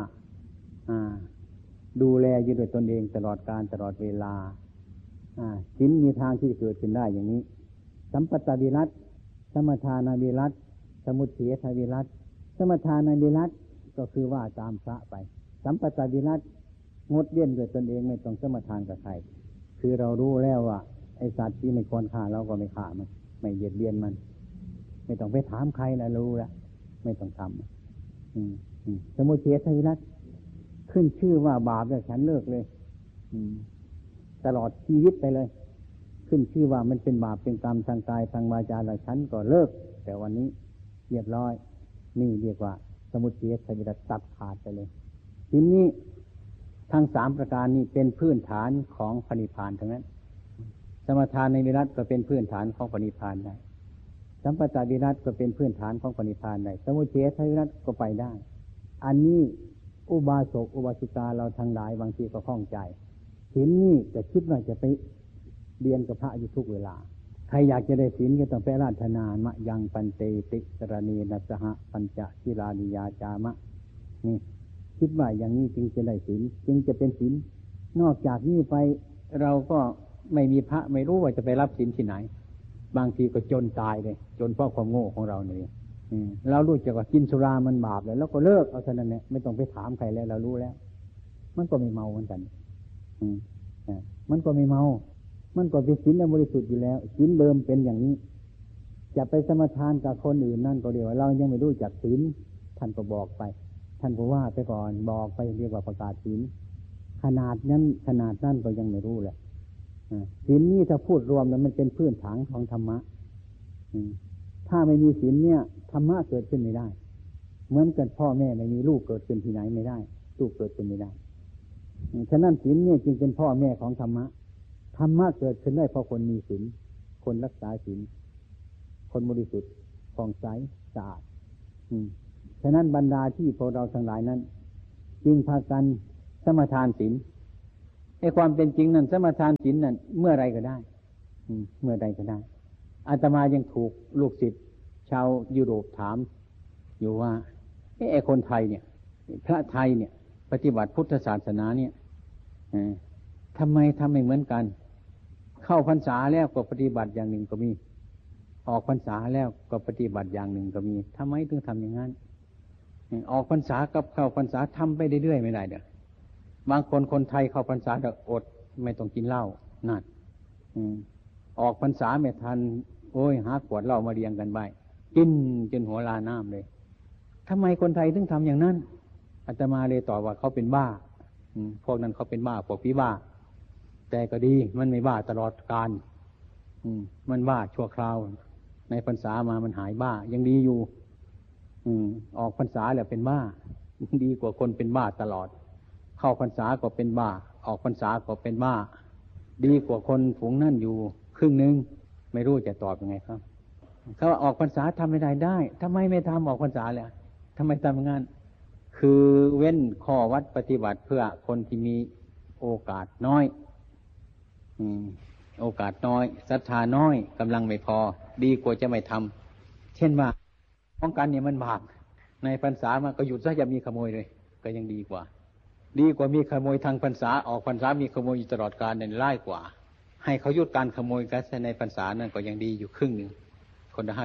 ดูแลอยู่ด้วยตนเองตลอดการตลอดเวลาศีลมีทางที่จะเกิดขึ้นได้อย่างนี้สัมปัตตวิรัตสมทานวิรัตสมุจเฉทวิรัตสมทานวิรัตก็คือว่าตามพระไปสัมปัตตวิรัตงดเว้นด้วยตนเองไม่ต้องสมทานกับใครคือเรารู้แล้วว่าไอ้สัตว์ที่ไม่ควรฆ่าเราก็ไม่ฆ่ามันไม่เบียดเบียนมันไม่ต้องไปถามใครนะรู้แล้วไม่ต้องทำสมุจเฉทวิรัตขึ้นชื่อว่าบาปแล้วฉันเลิกเลยตลอดชีวิตไปเลยขึ้นชื่อว่ามันเป็นบาปเป็นกรรมทางกายทางวาจาแล้วฉันก็เลิกแต่วันนี้เรียบร้อยนี่เรียกว่าสมุจเฉทวิรัตตัดขาดไปเลยทีนี้ทั้ง3 ประการนี้เป็นพื้นฐานของพระนิพพานทั้งนั้นสมทานในวิรัตก็เป็นพื้นฐานของพระนิพพานได้สัมปัตตวิรัตก็เป็นพื้นฐานของพระนิพพานได้สมุจเฉทวิรัตก็ไปได้อันนี้อุบาสกอุบาสิกาเราทั้งหลายบางทีก็ข้องใจศีลนี่จะคิดว่าจะไปเรียนกับพระอยู่ทุกเวลาใครอยากจะได้ศีลก็ต้องไปราธนามะยังปันเตติสรณีนัสหะปัญจศีลานิยาจามะนี่คิดว่าอย่างนี้จึงจะได้ศีลจึงจะเป็นศีลนอกจากนี้ไปเราก็ไม่มีพระไม่รู้ว่าจะไปรับศีลที่ไหนบางทีก็จนตายเลยจนเพราะความโง่ของเราเนี่ยเรารู้จักว่ากินสุรามันบาปแล้วก็เลิกเอาเท่านั้นแหละไม่ต้องไปถามใครแล้วเรารู้แล้วมันก็ไม่เมาเหมือนกันมันก็ไม่เมามันก็เป็นศีลบริสุทธิ์อยู่แล้วศีลเดิมเป็นอย่างนี้จะไปสมทานกับคนอื่นนั่นก็เรียกว่าเรายังไม่รู้จักศีลท่านก็บอกไปท่านก็ว่าไปก่อนบอกไปเรียกว่าประกาศศีลขนาดนั้นก็ยังไม่รู้แหละศีลนี้ถ้าพูดรวมแล้วมันเป็นพื้นฐานของธรรมะถ้าไม่มีศีลเนี่ยธรรมะเกิดขึ้นไม่ได้เหมือนกันพ่อแม่ไม่มีลูกเกิดขึ้นที่ไหนไม่ได้ลูกเกิดขึ้นไม่ได้ฉะนั้นศีลเนี่ยจึงเป็นพ่อแม่ของธรรมะธรรมะเกิดขึ้นได้เพราะคนมีศีลคนรักษาศีลคนบริสุทธิ์ผ่องใสสะอาดฉฉะนั้นบรรดาที่พวกเราทั้งหลายนั้นจึงพากันสมาทานศีลในความเป็นจริงนั้นสมาทานศีลนั้นเมื่อไรก็ได้เมื่อใดก็ได้อาตมายังถูกลูกศิษย์ชาวยุโรปถามอยู่ว่าไอ้คนไทยเนี่ยพระไทยเนี่ยปฏิบัติพุทธศาสนาเนี่ยทำไมทำไม่เหมือนกันเข้าพรรษาแล้วก็ปฏิบัติอย่างหนึ่งก็มีออกพรรษาแล้วก็ปฏิบัติอย่างหนึ่งก็มีทำไมถึงทำอย่างนั้นออกพรรษากับเข้าพรรษาทำไปเรื่อยๆไม่ได้เด้อบางคนไทยเข้าพรรษาแต่อดไม่ต้องกินเหล้านั่นออกพรรษาไม่ทันโอ้ยหาขวดเหล้ามาเรียงกันไปกินจนหัวลาน้ำเลยทำไมคนไทยถึงทำอย่างนั้นอาตมาเลยตอบว่าเขาเป็นบ้าพวกนั้นเขาเป็นบ้าพวกพี่บ้าแต่ก็ดีมันไม่บ้าตลอดกาลมันบ้าชั่วคราวในพรรษามามันหายบ้ายังดีอยู่ออกพรรษาแล้วเป็นบ้าดีกว่าคนเป็นบ้าตลอดเข้าพรรษาก็เป็นบ้าออกพรรษาก็เป็นบ้าดีกว่าคนฝูงนั่นอยู่ครึ่งนึงไม่รู้จะตอบยังไงครับเขาว่าออกพรรษาทำไม่ได้ทำไมไม่ทำออกพรรษาเลยทำไมทำอย่างนั้นคือเว้นข้อวัดปฏิบัติเพื่อคนที่มีโอกาสน้อยโอกาสน้อยศรัทธาน้อยกำลังไม่พอดีกว่าจะไม่ทำเช่นว่าป้องกันเนี่ยมันบาปในพรรษามาก็หยุดซะอย่ามีขโมยเลยก็ยังดีกว่ามีขโมยทางพรรษาออกพรรษามีขโมยอยู่ตลอดกาลเนี่ยร้ายกว่าให้เขาหยุดการขโมยกันในพรรษานั่นก็ยังดีอยู่ครึ่งหนึ่งคนละ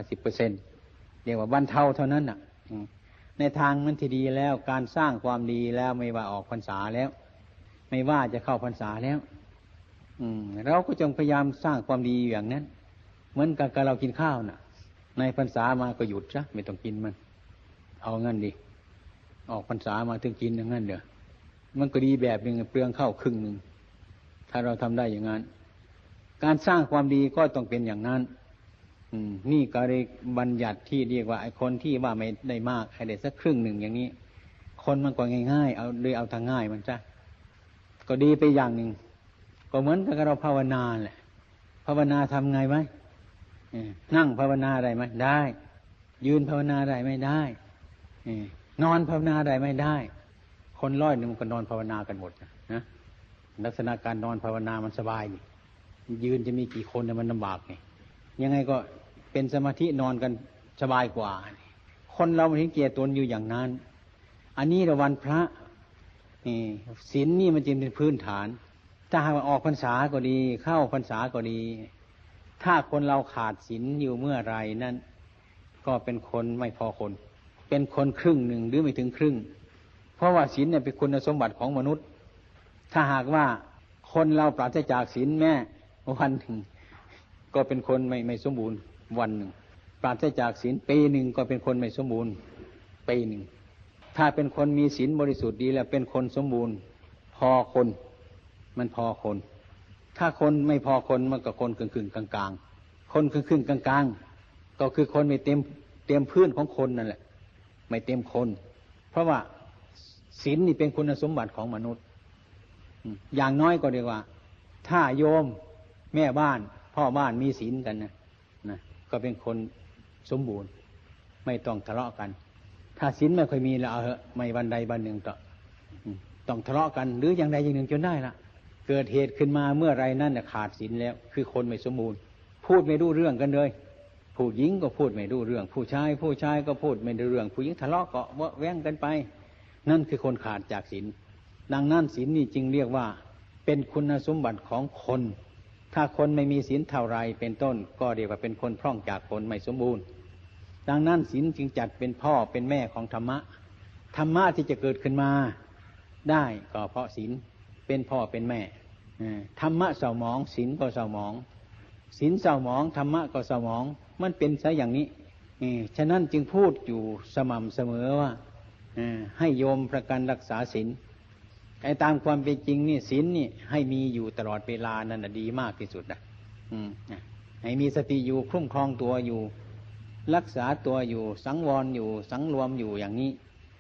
50% เรียกว่าบรรเทาเท่านั้นน่ะในทางมันที่ดีแล้วการสร้างความดีแล้วไม่ว่าออกพรรษาแล้วไม่ว่าจะเข้าพรรษาแล้วเราก็จงพยายามสร้างความดีอย่างนั้นเหมือนกับเรากินข้าวน่ะในพรรษามาก็หยุดซะไม่ต้องกินมันเอางั้นดิออกพรรษามาถึงกินอย่างนั้นเด้อมันก็ดีแบบนึงเปลืองข้าวครึ่งนึงถ้าเราทำได้อย่างนั้นการสร้างความดีก็ต้องเป็นอย่างนั้นนี่ก็เลยบัญญัติที่เรียกว่าไอ้คนที่ว่าไม่ได้มากให้ได้สักครึ่งหนึ่งอย่างนี้คนมันก็ง่ายๆเอาทางง่ายมันซะก็ดีไปอย่างหนึ่งก็เหมือนกับเราภาวนาแหละภาวนาทำไงไหมนั่งภาวนาได้ไหมได้ยืนภาวนาได้ไม่ได้นอนภาวนาได้ไม่ได้คน100มันก็นอนภาวนากันหมดนะลักษณะการนอนภาวนามันสบายนี่ยืนจะมีกี่คนมันลำบากนี่ยังไงก็เป็นสมาธินอนกันสบายกว่าคนเรามันเห็นเกียรติตนอยู่อย่างนั้นอันนี้เราวันพระศีลนี่มันจึงเป็นพื้นฐานถ้าหากว่าออกพรรษาก็ดีเข้าพรรษาก็ดีถ้าคนเราขาดศีลอยู่เมื่อไรนั่นก็เป็นคนไม่พอคนเป็นคนครึ่งหนึ่งหรือไม่ถึงครึ่งเพราะว่าศีลเนี่ยเป็นคุณสมบัติของมนุษย์ถ้าหากว่าคนเราปราศจากศีลแม้วันหนึ่งก็เป็นคนไม่สมบูรณ์วันหนึ่งปราศจากศีลปีหนึ่งก็เป็นคนไม่สมบูรณ์ปีหนึ่งถ้าเป็นคนมีศีลบริสุทธิ์ดีแล้วเป็นคนสมบูรณ์พอคนมันพอคนถ้าคนไม่พอคนมันก็คนครึ่งๆกลางๆคนครึ่งๆกลางๆก็คือคนไม่เต็มพื้นของคนนั่นแหละไม่เต็มคนเพราะว่าศีลนี่เป็นคุณสมบัติของมนุษย์อย่างน้อยก็เรียกว่าถ้าโยมแม่บ้านพ่อบ้านมีศีลกันนะก็เป็นคนสมบูรณ์ไม่ต้องทะเลาะกันถ้าศีลไม่ค่อยมีแล้วเอาเหอะไม่วันใดวันหนึ่งต้องทะเลาะกันหรืออย่างใดอย่างหนึ่งจนได้ละเกิดเหตุขึ้นมาเมื่อไรนั่นขาดศีลแล้วคือคนไม่สมบูรณ์พูดไม่รู้เรื่องกันเลยผู้หญิงก็พูดไม่รู้เรื่องผู้ชายก็พูดไม่รู้เรื่องผู้หญิงทะเลาะก็แว้งกันไปนั่นคือคนขาดจากศีลดังนั้นศีลนี่จึงเรียกว่าเป็นคุณสมบัติของคนถ้าคนไม่มีศีลเท่าไรเป็นต้นก็เรียกว่าเป็นคนพร่องจากคนไม่สมบูรณ์ดังนั้นศีลจึงจัดเป็นพ่อเป็นแม่ของธรรมะที่จะเกิดขึ้นมาได้ก็เพราะศีลเป็นพ่อเป็นแม่ธรรมะเศร้าหมองศีลก็เศร้าหมองศีลเศร้าหมองธรรมะก็เศร้าหมองมันเป็นซะอย่างนี้ฉะนั้นจึงพูดอยู่สม่ำเสมอว่าให้โยมประกันรักษาศีลไอ้ตามความเป็นจริงนี่ศีลนี่ให้มีอยู่ตลอดเวลานั่นดีมากที่สุดนะให้มีสติอยู่คุ้มครองตัวอยู่รักษาตัวอยู่สังวรอยู่สังรวมอยู่อย่างนี้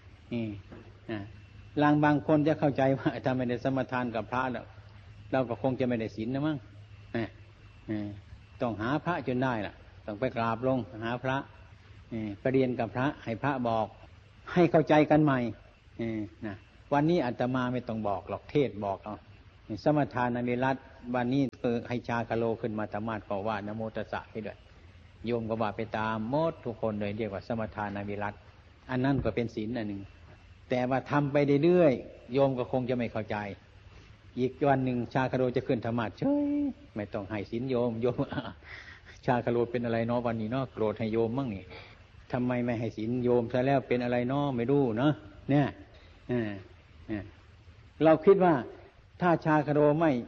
บางคนจะเข้าใจว่าถ้าไม่ได้สมทานกับพระเราก็คงจะไม่ได้ศีลนะมั้งต้องหาพระจนได้ล่ะต้องไปกราบลงหาพระไปเรียนกับพระให้พระบอกให้เข้าใจกันใหม่นะวันนี้อาตมาไม่ต้องบอกหรอกเทศบอกเอาสมทานวิรัตวันนี้ให้ชาคโลขึ้นมาธรรมาสก็ว่านะโมตัสสะไปด้วยโยมก็ว่าไปตามหมดทุกคนเลยเรียกว่าสมทานวิรัตอันนั้นก็เป็นศีลอันหนึ่งแต่ว่าทำไปเรื่อยๆโยมก็คงจะไม่เข้าใจอีกวันหนึ่งชาคโลจะขึ้นธรรมาสเฉยไม่ต้องให้ศีลโยมชาคโลเป็นอะไรเนาะวันนี้เนาะโกรธให้โยมมั่งนี่ทำไมไม่ให้ศีลโยมซะแล้วเป็นอะไรเนาะไม่รู้เนาะเนี่ยเราคิดว่าถ้าชาคโล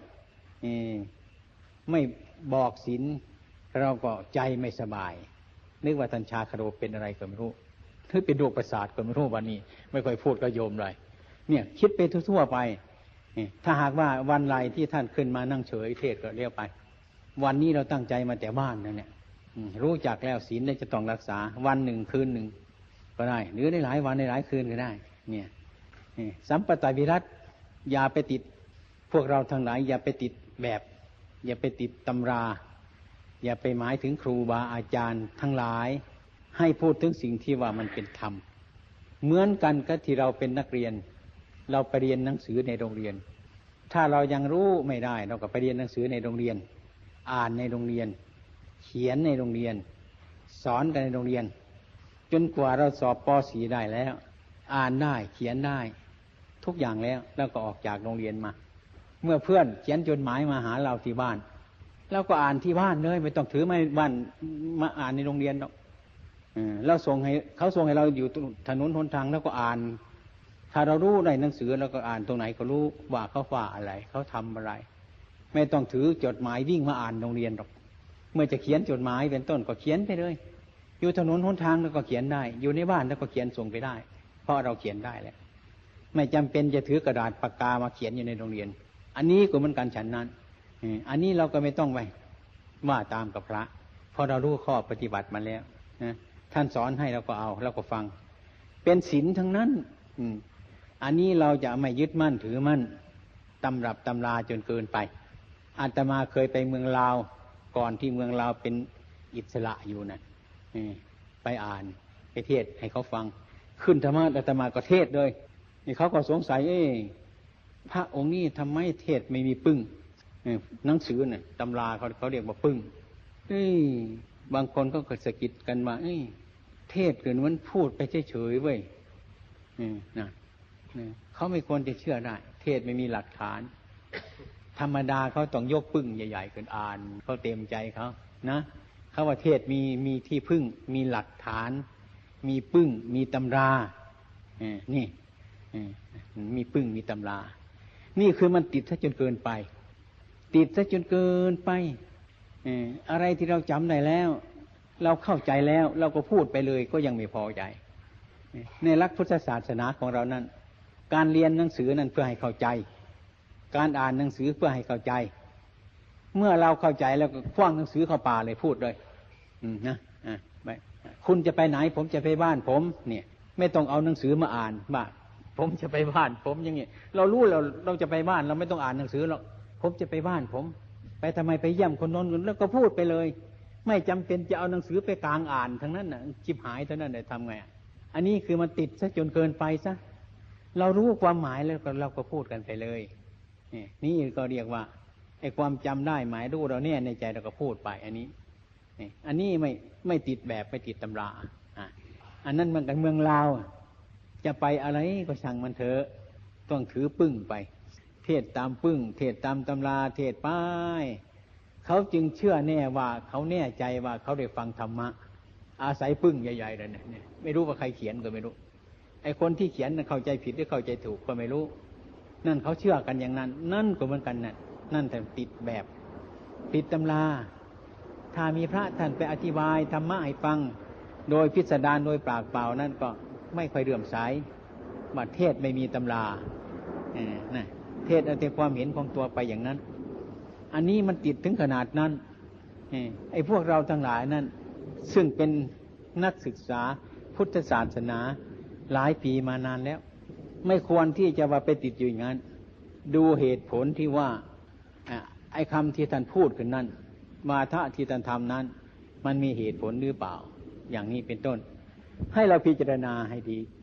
ไม่บอกศีลเราก็ใจไม่สบายนึกว่าท่านชาคโลเป็นอะไรก็ไม่รู้หรือเป็นโรคประสาทก็ไม่รู้วันนี้ไม่ค่อยพูดกับโยมเลยเนี่ยคิดไปทั่วๆไปถ้าหากว่าวันไรที่ท่านขึ้นมานั่งเฉยเทศก็เรียกไปวันนี้เราตั้งใจมาแต่บ้านนั่นเนี่ยรู้จักแล้วศีลได้จะต้องรักษาวันหนึ่งคืนหนึ่งก็ได้หรือในหลายวันในหลายคืนก็ได้เนี่ยสัมปตวิรัตอย่าไปติดพวกเราทั้งหลายอย่าไปติดแบบอย่าไปติดตำราอย่าไปหมายถึงครูบาอาจารย์ทั้งหลายให้พูดถึงสิ่งที่ว่ามันเป็นธรรมเหมือนกันกับที่เราเป็นนักเรียนเราไปเรียนหนังสือในโรงเรียนถ้าเรายังรู้ไม่ได้เราก็ไปเรียนหนังสือในโรงเรียนอ่านในโรงเรียนเขียนในโรงเรียนสอนกันในโรงเรียนจนกว่าเราสอบป .4 ได้แล้วอ่านได้เขียนได้ทุกอย่างแล้วก็ออกจากโรงเรียนมาเมื่อเพื่อนเขียนจดหมายมาหาเราที่บ้านเราก็อ่านที่บ้านเลยไม่ต้องถือไม้บ้านมาอ่านในโรงเรียนหรอกเราส่งให้เขาส่งให้เราอยู่ถนนหนทางแล้วก็อ่านถ้าเรารู้ในหนังสือเราก็อ่านตรงไหนก็รู้ว่าเขาว่าอะไรเขาทำอะไรไม่ต้องถือจดหมายวิ่งมาอ่านโรงเรียนหรอกเมื่อจะเขียนจดหมายเป็นต้นก็เขียนไปเลยอยู่ถนนหนทางแล้วก็เขียนได้อยู่ในบ้านแล้วก็เขียนส่งไปได้เพราะเราเขียนได้แล้วไม่จำเป็นจะถือกระดาษปากกามาเขียนอยู่ในโรงเรียนอันนี้ก็เหมือนกันฉันนั้นอันนี้เราก็ไม่ต้องไปว่าตามกับพระเพราะเรารู้ข้อปฏิบัติมาแล้วนะท่านสอนให้เราก็เอาเราก็ฟังเป็นศีลทั้งนั้นอันนี้เราจะไม่ยึดมั่นถือมั่นตำรับตำราจนเกินไปอาตมาเคยไปเมืองลาวก่อนที่เมืองลาวเป็นอิสระอยู่นะไปอ่านไปเทศให้เขาฟังขึ้นธรรมะอาตมาก็เทศเลยนี่เขาก็สงสัยพระองค์นี้ทำไมเทศไม่มีปึ้งหนังสือน่ะตำราเขาเรียกว่าปึ้งบางคนก็สะกิดกันว่าเทศเกินมันพูดไปเฉยๆเว้ยนะเขาไม่ควรจะเชื่อได้เทศไม่มีหลักฐานธรรมดาเขาต้องยกปึ้งใหญ่ๆเกินอ่านเขาเต็มใจเขานะเขาว่าเทศมีที่พึ่งมีหลักฐานมีปึ้งมีตำรานี่มีปึ้งมีตำรานี่คือมันติดซะจนเกินไปติดซะจนเกินไปอะไรที่เราจำได้แล้วเราเข้าใจแล้วเราก็พูดไปเลยก็ยังไม่พอใจในหลักพุทธศาสนาของเรานั้นการเรียนหนังสือนั้นเพื่อให้เข้าใจการอ่านหนังสือเพื่อให้เข้าใจเมื่อเราเข้าใจแล้วก็คว้างหนังสือเข้าป่าเลยพูดเลยนะคุณจะไปไหนผมจะไปบ้านผมเนี่ยไม่ต้องเอาหนังสือมาอ่านว่าผมจะไปบ้านผมอย่างงี้เรารู้เราจะไปบ้านเราไม่ต้องอ่านหนังสือหรอกผมจะไปบ้านผมไปทำไมไปเยี่ยมคนโน้นแล้วก็พูดไปเลยไม่จำเป็นจะเอาหนังสือไปกลางอ่านทั้งนั้นน่ะจิบหายเท่านั้นเลยทำไงอันนี้คือมันติดซะจนเกินไปซะเรารู้ความหมายแล้วเราก็พูดกันไปเลยนี่ก็เรียกว่าไอ้ความจำได้หมายรู้เราเนี่ยในใจเราก็พูดไปอันนี้ไม่ติดแบบไม่ติดตำราอันนั้นมันกันเมืองลาวจะไปอะไรก็ช่างมันเถอะต้องถือปึ้งไปเทศตามปึ้งเทศตามตำราเทศไปเขาจึงเชื่อแน่ว่าเขาแน่ใจว่าเขาได้ฟังธรรมะอาศัยปึ้งใหญ่ๆเลยเนี่ยไม่รู้ว่าใครเขียนก็ไม่รู้ไอ้คนที่เขียนนั้นเข้าใจผิดหรือเข้าใจถูกก็ไม่รู้นั่นเขาเชื่อกันอย่างนั้นนั่นก็เหมือนกันนั่นแต่ติดแบบติดตำราถ้ามีพระท่านไปอธิบายธรรมะให้ฟังโดยพิสดารโดยปากเปล่านั่นก็ไม่ค่อยเลื่อมใสว่าเทศไม่มีตำรานะเทศเอาแต่ความเห็นของตัวไปอย่างนั้นอันนี้มันติดถึงขนาดนั้นไอ้พวกเราทั้งหลายนั้นซึ่งเป็นนักศึกษาพุทธศาสนาหลายปีมานานแล้วไม่ควรที่จะว่าไปติดอยู่อย่างนั้นดูเหตุผลที่ว่าไอ้คำที่ท่านพูดขึ้นนั้นวาทะที่ท่านทำนั้นมันมีเหตุผลหรือเปล่าอย่างนี้เป็นต้นให้เราพิจารณาให้ดี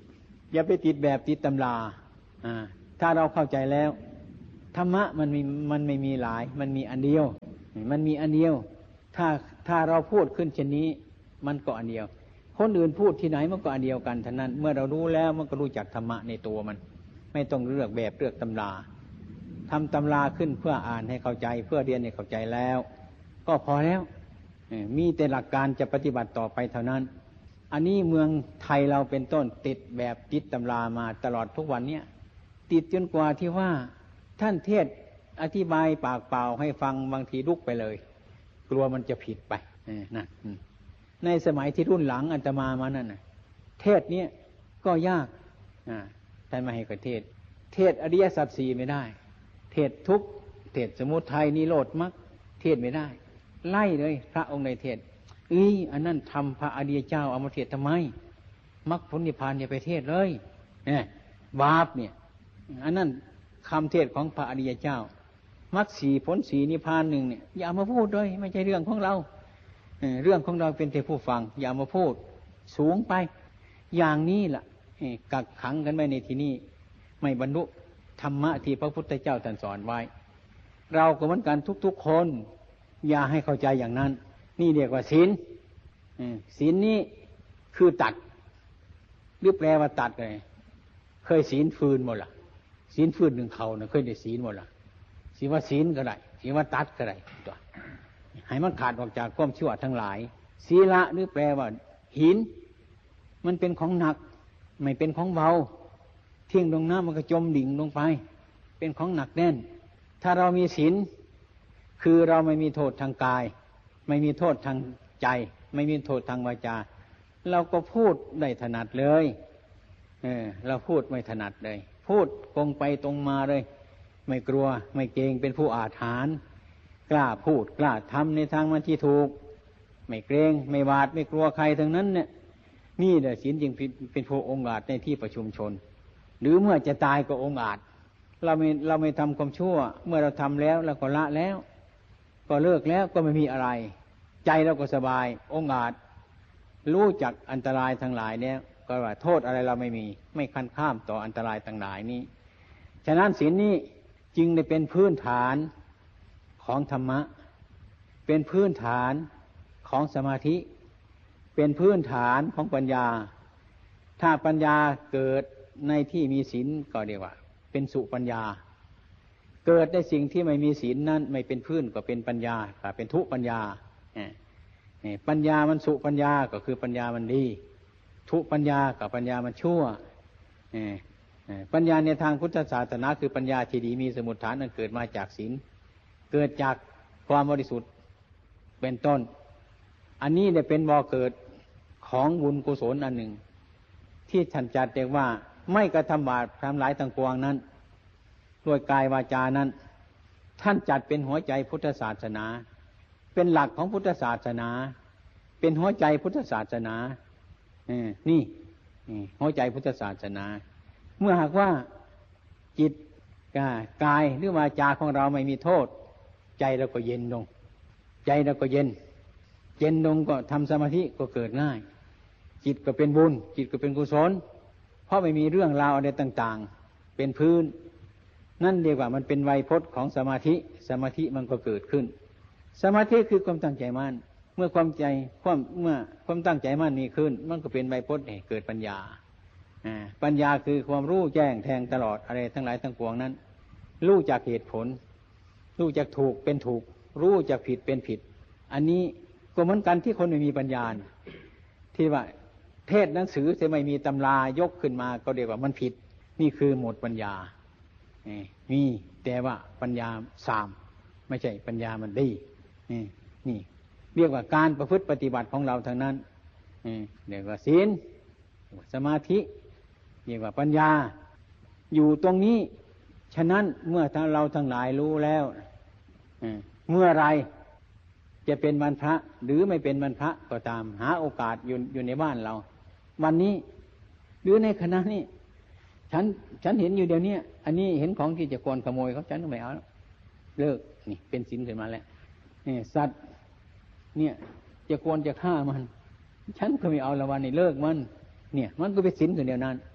อย่าไปติดแบบติดตำราถ้าเราเข้าใจแล้วธรรมะมันไม่มีหลายมันมีอันเดียวมันมีอันเดียวถ้าเราพูดขึ้นเช่นนี้มันก็อันเดียวคนอื่นพูดที่ไหนมันก็อันเดียวกันทั้งนั้นเมื่อเรารู้แล้วมันก็รู้จักธรรมะในตัวมันไม่ต้องเลือกแบบเลือกตำราทำตำราขึ้นเพื่ออ่านให้เข้าใจเพื่อเรียนให้เข้าใจแล้วก็พอแล้วมีแต่หลักการจะปฏิบัติต่อไปเท่านั้นอันนี้เมืองไทยเราเป็นต้นติดแบบติดตำรามาตลอดทุกวันเนี้ยติดจนกว่าที่ว่าท่านเทศอธิบายปากเปล่าให้ฟังบางทีลุกไปเลยกลัวมันจะผิดไปนั่นในสมัยที่รุ่นหลังอาตมามานั่นน่ะเทศเนี้ยก็ยากท่านมาให้กับเทศอริยสัจสี่ไม่ได้เทศทุกข์เทศสมุทัยนิโรธมรรคเทศไม่ได้ไล่เลยพระองค์ในเทศอันนั้นทำพระอริยเจ้าเอามาเทศทำไมมรรคผลนิพพานอย่าไปเทศเลยบาปเนี่ยอันนั้นคำเทศของพระอริยเจ้ามรรคสี่ผลสี่นิพพานหนึ่งเนี่ยอย่ามาพูดเลยไม่ใช่เรื่องของเราเรื่องของเราเป็นแต่ผู้ฟังอย่ามาพูดสูงไปอย่างนี้ล่ะกักขังกันไว้ในที่นี้ไม่บรรลุธรรมะที่พระพุทธเจ้าท่านสอนไว้เราก็เหมือนกันทุกๆคนอย่าให้เข้าใจอย่างนั้นนี่เรียกว่าศีลศีลนี้คือตัดหรือแปลว่าตัดเลยเคยศีลฟืนหมดล่ะศีลฟืนหนึ่งเขานะเคยได้ศีลหมดล่ะศีลว่าศีลก็ได้ศีลว่าตัดก็ได้ตัวให้มันขาดออกจากความชั่วทั้งหลายศีละหรือแปลว่าหินมันเป็นของหนักไม่เป็นของเบาทิ้งลงน้ำมันก็จมดิ่งลงไปเป็นของหนักแน่นถ้าเรามีศีลคือเราไม่มีโทษทางกายไม่มีโทษทางใจไม่มีโทษทางวาจาเราก็พูดได้ถนัดเลยเราพูดไม่ถนัดเลยพูดตรงไปตรงมาเลยไม่กลัวไม่เกรงเป็นผู้อาถรรพ์กล้าพูดกล้าทำในทางมันที่ถูกไม่เกรงไม่หวาดไม่กลัวใครทั้งนั้นเนี่ยนี่แหละศีลจึงเป็นผู้องอาจในที่ประชุมชนหรือเมื่อจะตายก็องอาจเราไม่ทำความชั่วเมื่อเราทำแล้วเราก็ละแล้วก็เลิกแล้วก็ไม่มีอะไรใจเราก็สบายองอาจรู้จักอันตรายทั้งหลายเนี่ยก็ว่าโทษอะไรเราไม่มีไม่คันข้ามต่ออันตรายทั้งหลายนี้ฉะนั้นศีลนี้จึงได้เป็นพื้นฐานของธรรมะเป็นพื้นฐานของสมาธิเป็นพื้นฐานของปัญญาถ้าปัญญาเกิดในที่มีศีลก็เรียกว่าเป็นสุปัญญาเกิดในสิ่งที่ไม่มีศีลนั้นไม่เป็นพื้นก็เป็นปัญญาก็เป็นทุปัญญาปัญญามันสุปัญญาก็คือปัญญามันดีทุปัญญากับปัญญามันชั่วปัญญาในทางพุทธศาสนาคือปัญญาที่ดีมีสมุฏฐานนั้นเกิดมาจากศีลเกิดจากความบริสุทธิ์เป็นต้นอันนี้ได้เป็นบ่อเกิดของบุญกุศลอันหนึ่งที่ท่านจัดเรียกว่าไม่กระทำบาปทำหลายต่างปวงนั้นด้วยกายวาจานั้นท่านจัดเป็นหัวใจพุทธศาสนาเป็นหลักของพุทธศาสนาเป็นหัวใจพุทธศาสนานี่หัวใจพุทธศาสนาเมื่อหากว่าจิตกายหรือวาจาของเราไม่มีโทษใจเราก็เย็นลงใจเราก็เย็นลงก็ทำสมาธิก็เกิดง่ายจิตก็เป็นบุญจิตก็เป็นกุศลเพราะไม่มีเรื่องราวอะไรต่างๆเป็นพื้นนั่นเรียกว่ามันเป็นไวยพจน์ของสมาธิมันก็เกิดขึ้นสมาธิคือความตั้งใจมั่นเมื่อความตั้งใจมั่นมีขึ้นมันก็เป็นไวยพจน์ให้เกิดปัญญาปัญญาคือความรู้แจ้งแทงตลอดอะไรทั้งหลายทั้งปวงนั้นรู้จักเหตุผลรู้จักถูกเป็นถูกรู้จักผิดเป็นผิดอันนี้ก็เหมือนกันที่คนไม่มีปัญญาที่ว่าเทศหนังสือจะไม่มีตำรายกขึ้นมาก็เรียกว่ามันผิดนี่คือหมดปัญญามีแต่ว่าปัญญาสามไม่ใช่ปัญญามันดีนี่เรียกว่าการประพฤติปฏิบัติของเราทางนั้นเรียกว่าศีลสมาธิเรียกว่าปัญญาอยู่ตรงนี้ฉะนั้นเมื่อเราทั้งหลายรู้แล้วเมื่อไรจะเป็นวันพระหรือไม่เป็นวันพระก็ตามหาโอกาสอยู่ในบ้านเราวันนี้หรือในคณะนี้ฉันเห็นอยู่เดี๋ยวนี้อันนี้เห็นของที่จะโกนขโมยเขาฉันก็ไม่เอาเลิกนี่เป็นศีลขึ้นมาแล้วสัตว์เนี่ยจะโกนจะฆ่ามันฉันก็ไม่เอาละวันนี้เลิกมันเนี่ยมันก็เป็นศีลขึ้นเดียวนั้น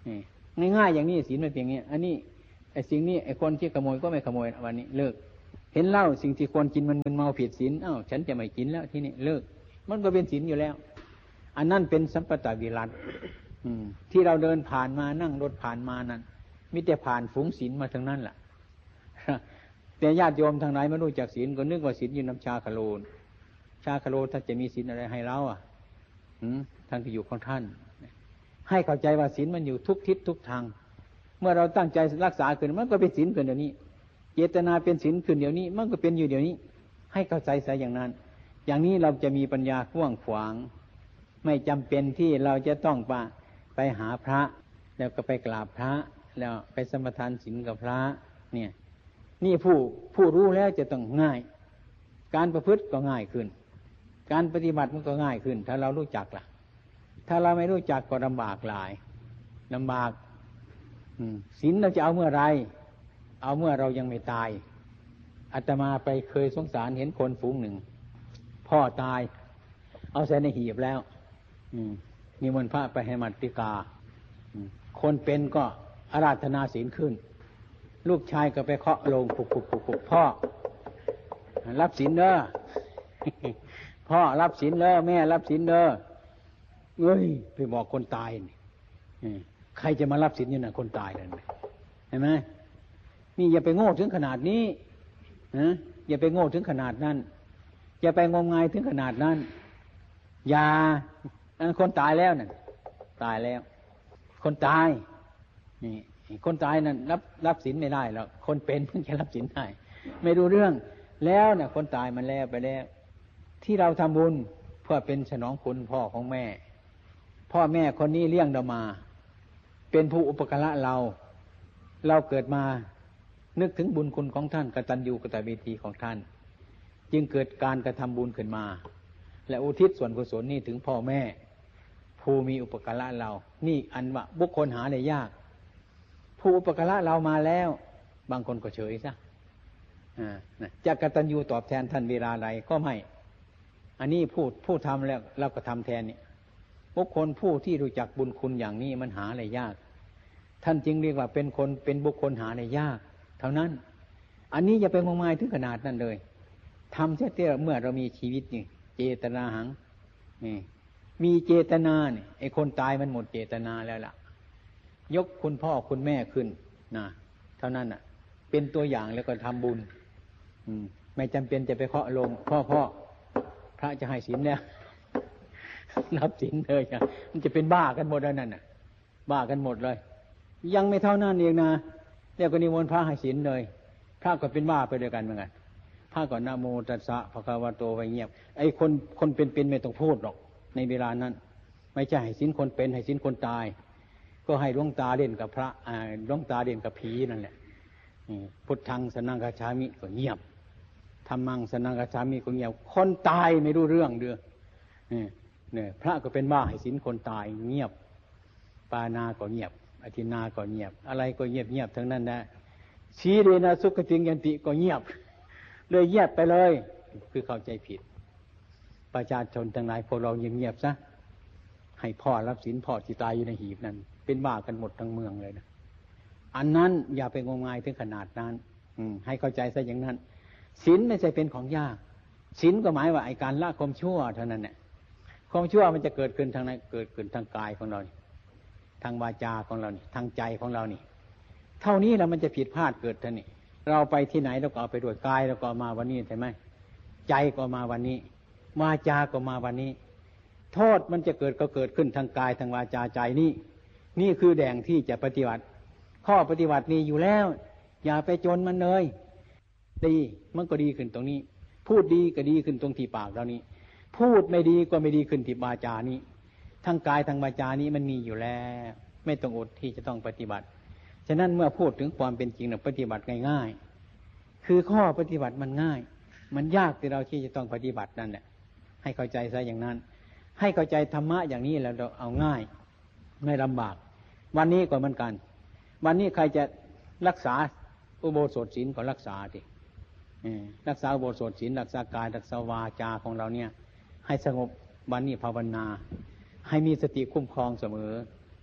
ง่ายๆอย่างนี้ศีลมันเป็นอย่างนี้อันนี้ไอ้สิ่งนี้ไอ้คนที่ขโมยก็ไม่ขโมยวันนี้เลิกเห็นเหล้าสิ่งที่ควรกินมันมึนเมาผิดศีลฉันจะไม่กินแล้วที่นี่เลิกมันก็เป็นศีลอยู่แล้วอันนั้นเป็นสัมปตวิรัติที่เราเดินผ่านมานั่งรถผ่านมานั้นมิแต่ผ่านฝูงศีลมาทั้งนั้นแหละแต่ญาติโยมทางไหนไม่รู้จักศีลก็นึกว่าศีลอยู่น้ำชาคโลนชาคโลท่านจะมีศีลอะไรให้เราท่านก็อยู่ของท่านให้เข้าใจว่าศีลมันอยู่ทุกทิศทุกทางเมื่อเราตั้งใจรักษาขึ้นมันก็เป็นศีลขึ้นเดี๋ยวนี้เจตนาเป็นศีลขึ้นเดี๋ยวนี้มันก็เป็นอยู่เดี๋ยวนี้ให้เข้าใจซะอย่างนั้นอย่างนี้เราจะมีปัญญากว้างขวางไม่จำเป็นที่เราจะต้องไปหาพระแล้วก็ไปกราบพระแล้วไปสมทานศีลกับพระเนี่ยนี่ผู้รู้แล้วจะต้องง่ายการประพฤติก็ง่ายขึ้นการปฏิบัติมันก็ง่ายขึ้นถ้าเรารู้จักล่ะถ้าเราไม่รู้จักก็ลำบากหลายลำบากศีลเราจะเอาเมื่อไรเอาเมื่อเรายังไม่ตายอาตมาไปเคยสงสารเห็นคนฝูงหนึ่งพ่อตายเอาใส่ในหีบแล้วนิมนต์พระไปให้มัตติกาคนเป็นก็อาราธนาศีลขึ้นลูกชายก็ไปเคาะโลงปุกพ่อรับศีลเด้อพ่อรับศีลเด้อแม่รับศีลเด้อเอ้ยไปบอกคนตายใครจะมารับศีลอยู่น่ะคนตายนั่นเห็นไหมนี่อย่าไปโง่ถึงขนาดนี้อย่าไปโง่ถึงขนาดนั้นอย่าไปงมงายถึงขนาดนั้นอย่าคนตายแล้วน่ะตายแล้วคนตายนี่คนตายนั่นรับศีลไม่ได้หรอกคนเป็นเพิ่งจะรับศีลได้ไม่รู้เรื่องแล้วน่ะคนตายมันแล้วไปแล้วที่เราทำบุญเพื่อเป็นฉนองคุณพ่อของแม่พ่อแม่คนนี้เลี้ยงเรามาเป็นผู้อุปการะเราเกิดมานึกถึงบุญคุณของท่านกตัญญูกตเวทีของท่านจึงเกิดการกระทำบุญขึ้นมาและอุทิศส่วนกุศลนี้ถึงพ่อแม่ผู้มีอุปการะเรานี่อันว่าบุคคลหาได้ยากผู้อุปการะเรามาแล้วบางคนก็เฉยซะจะกตัญญูตอบแทนท่านเวลาใดก็ไม่อันนี้ผู้ทำแล้วเราก็ทำแทนเนี่ยบุคคลผู้ที่รู้จักบุญคุณอย่างนี้มันหาได้ยากท่านจึงเรียกว่าเป็นบุคคลหาได้ยากเท่านั้นอันนี้อย่าไปงมงายถึงขนาดนั้นเลยทำเสียแต่เมื่อเรามีชีวิตนี่เจตนาหังนี่มีเจตนาเนี่ยไอ้คนตายมันหมดเจตนาแล้วล่ะยกคุณพ่อคุณแม่ขึ้นนะเท่านั้นอ่ะเป็นตัวอย่างแล้วก็ทำบุญไม่จำเป็นจะไปเคาะลงพ่อพระจะให้ศีลแล้วรับศีลเลยมันจะเป็นบ้ากันหมดแล้วนั่นน่ะบ้ากันหมดเลยยังไม่เท่านั้นเองนะเรียกว่านิมนต์พระให้ศีลเลยพระก็เป็นบ้าไปด้วยกันเหมือนกันพระก็นะโมตัสสะภะคะวะโตไปเงียบไอ้คนเป็นไม่ต้องพูดหรอกในเวลานั้นไม่ใช่ให้ศีลคนเป็นให้ศีลคนตายก็ให้หลวงตาเล่นกับพระหลวงตาเล่นกับผีนั่นแหละพุทธังสนังคัจฉามิก็เงียบธัมมังสนังคัจฉามิก็เงียบคนตายไม่รู้เรื่องเด้อเนี่ยพระก็เป็นบ้าให้ศีลคนตายเงียบปานาก็เงียบอธินาก็เงียบอะไรก็เงียบทั้งนั้นนะสีเรนะสุขติงยันติก็เงียบเลยเงียบไปเลยคือเข้าใจผิดประชาชนทั้งหลายพวกเราเงียบซะให้พ่อรับศีลพ่อที่ตายอยู่ในหีบนั้นเป็นบ้ากันหมดทั้งเมืองเลยนะอันนั้นอย่าไปงมงายถึงขนาดนั้นให้เข้าใจซะอย่างนั้นศีลไม่ใช่เป็นของยากศีลก็หมายว่าไอ้การละความชั่วเท่านั้นแหละความชั่วมันจะเกิดขึ้นทางไหนเกิดขึ้นทางกายของเราทางวาจาของเราทางใจของเรานี่เท่านี้แล้วมันจะผิดพลาดเกิดท่านี่เราไปที่ไหนเราก็เอาไปด้วยกายเราก็มาวันนี้ใช่ไหมใจก็มาวันนี้วาจาก็มาวันนี้โทษมันจะเกิดก็เกิดขึ้นทางกายทางวาจาใจนี่คือแดงที่จะปฏิบัติข้อปฏิบัตินี้อยู่แล้วอย่าไปจนมันเลยดีมันก็ดีขึ้นตรงนี้พูดดีก็ดีขึ้นตรงที่ปากเรานี้พูดไม่ดีก็ไม่ดีขึ้นที่วาจานี้ทางกายทางวาจานี้มันมีอยู่แล้วไม่ต้องอดที่จะต้องปฏิบัติฉะนั้นเมื่อพูดถึงความเป็นจริงปฏิบัติง่ายๆคือข้อปฏิบัติมันง่ายมันยากที่เราที่จะต้องปฏิบัตินั่นแหละให้เข้าใจซะอย่างนั้นให้เข้าใจธรรมะอย่างนี้แล้วเราเอาง่ายไม่ลำบากวันนี้ก็เหมือนกันวันนี้ใครจะรักษาอุโบสถศีลก็รักษาดิรักษาอุโบสถศีลรักษากายรักษาวาจาของเราเนี่ยให้สงบวันนี้ภาวนาให้มีสติคุ้มครองเสมอ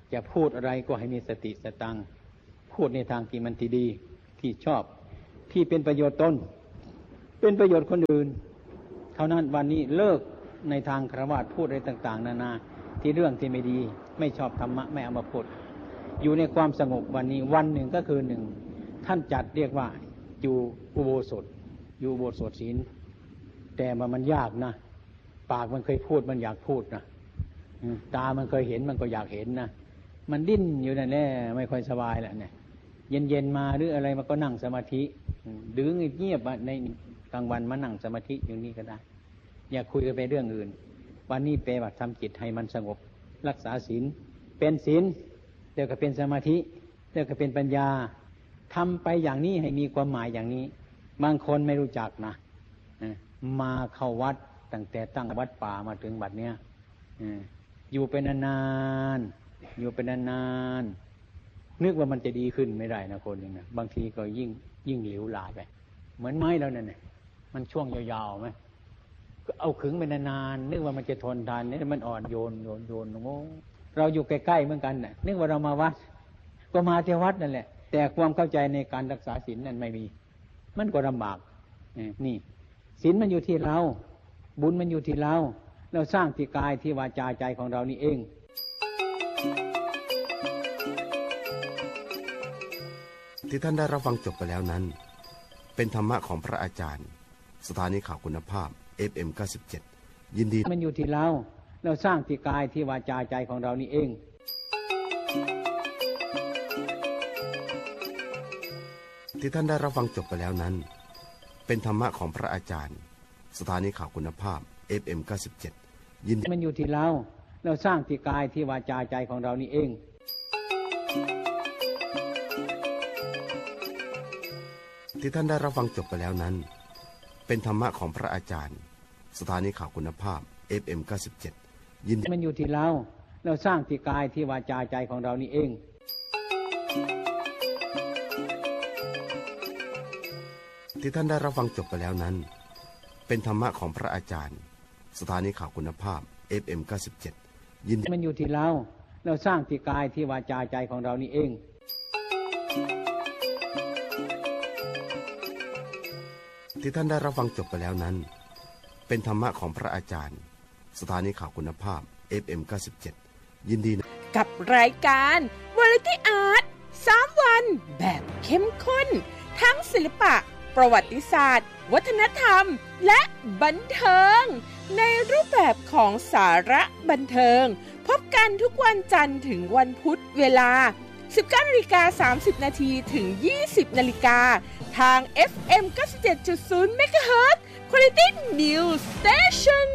จะพูดอะไรก็ให้มีสติสตังค์พูดในทางที่มันดีที่ชอบที่เป็นประโยชน์ตนเป็นประโยชน์คนอื่นเท่านั้นวันนี้เลิกในทางฆราวาสพูดอะไรต่างๆนานาที่เรื่องที่ไม่ดีไม่ชอบธรรมะไม่เอามาพูดอยู่ในความสงบวันนี้วันหนึ่งก็คือหนึ่งท่านจัดเรียกว่าอยู่อุโบสถอยู่อุโบสถศีลแต่มันยากนะปากมันเคยพูดมันอยากพูดนะตามันเคยเห็นมันก็อยากเห็นนะมันดิ้นอยู่นั่นแหละไม่ค่อยสบายแหละเนี่ยเย็นๆมาหรืออะไรมันก็นั่งสมาธิดื้อเงียบๆในกลางวันมานั่งสมาธิอย่างนี้ก็ได้อย่าคุยกันไปเรื่องอื่นวันนี้ปฏิบัติทำจิตให้มันสงบรักษาศีลเป็นศีลเดี๋ยวก็เป็นสมาธิเดี๋ยวก็เป็นปัญญาทำไปอย่างนี้ให้มีความหมายอย่างนี้บางคนไม่รู้จักนะมาเข้าวัดตั้งแต่ตั้งวัดป่ามาถึงบัดเนี้ยอยู่เป็นนานๆอยู่เป็นนานๆนึกว่ามันจะดีขึ้นไม่ได้นะคนหนึ่งนะบางทีก็ยิ่งเหลวหลายไปเหมือนไม้แล้วนั่นน่ะมันช่วงยาวๆไหมก็เอาขึงไปนานๆนึกว่ามันจะทนทานนี่มันอ่อนโยนโง่เราอยู่ใกล้ๆเหมือนกันน่ะนึกว่าเรามาวัดก็มาที่วัดนั่นแหละแต่ความเข้าใจในการรักษาศีลนั้นไม่มีมันก็ลำบากนี่ศีลมันอยู่ที่เราบุญมันอยู่ที่เราสร้างที่กายที่วาจาใจของเรานี่เองที่ท่านได้รับฟังจบไปแล้วนั้นเป็นธรรมะของพระอาจารย์สถานีข่าวคุณภาพ FM 97ยินดีมันอยู่ที่เราสร้างที่กายที่วาจาใจของเรานี่เองที่ท่านได้รับฟังจบไปแล้วนั้นเป็นธรรมะของพระอาจารย์สถานีข่าวคุณภาพ FM 97ยินดีมันอยู่ที่เราสร้างที่กายที่วาจาใจของเรานี่เองที่ท่านได้รับฟังจบไปแล้วนั้นเป็นธรรมะของพระอาจารย์สถานีข่าวคุณภาพ FM 97ยินดีมันอยู่ที่เราสร้างที่กายที่วาจาใจของเรานี่เองที่ท่านได้รับฟังจบไปแล้วนั้นเป็นธรรมะของพระอาจารย์สถานีข่าวคุณภาพ FM 97ยินดีมันอยู่ที่เราสร้างที่กายที่วาจาใจของเรานี่เองที่ท่านได้รับฟังจบไปแล้วนั้นเป็นธรรมะของพระอาจารย์สถานีข่าวคุณภาพ FM 97ยินดีกับรายการวาไรตี้อาร์ต3วันแบบเข้มข้นทั้งศิลปะประวัติศาสตร์วัฒนธรรมและบันเทิงในรูปแบบของสาระบันเทิงพบกันทุกวันจันทร์ถึงวันพุธเวลา 19:30 น.ถึง 20 น.ทาง FM 97.0 MHz Quality News Station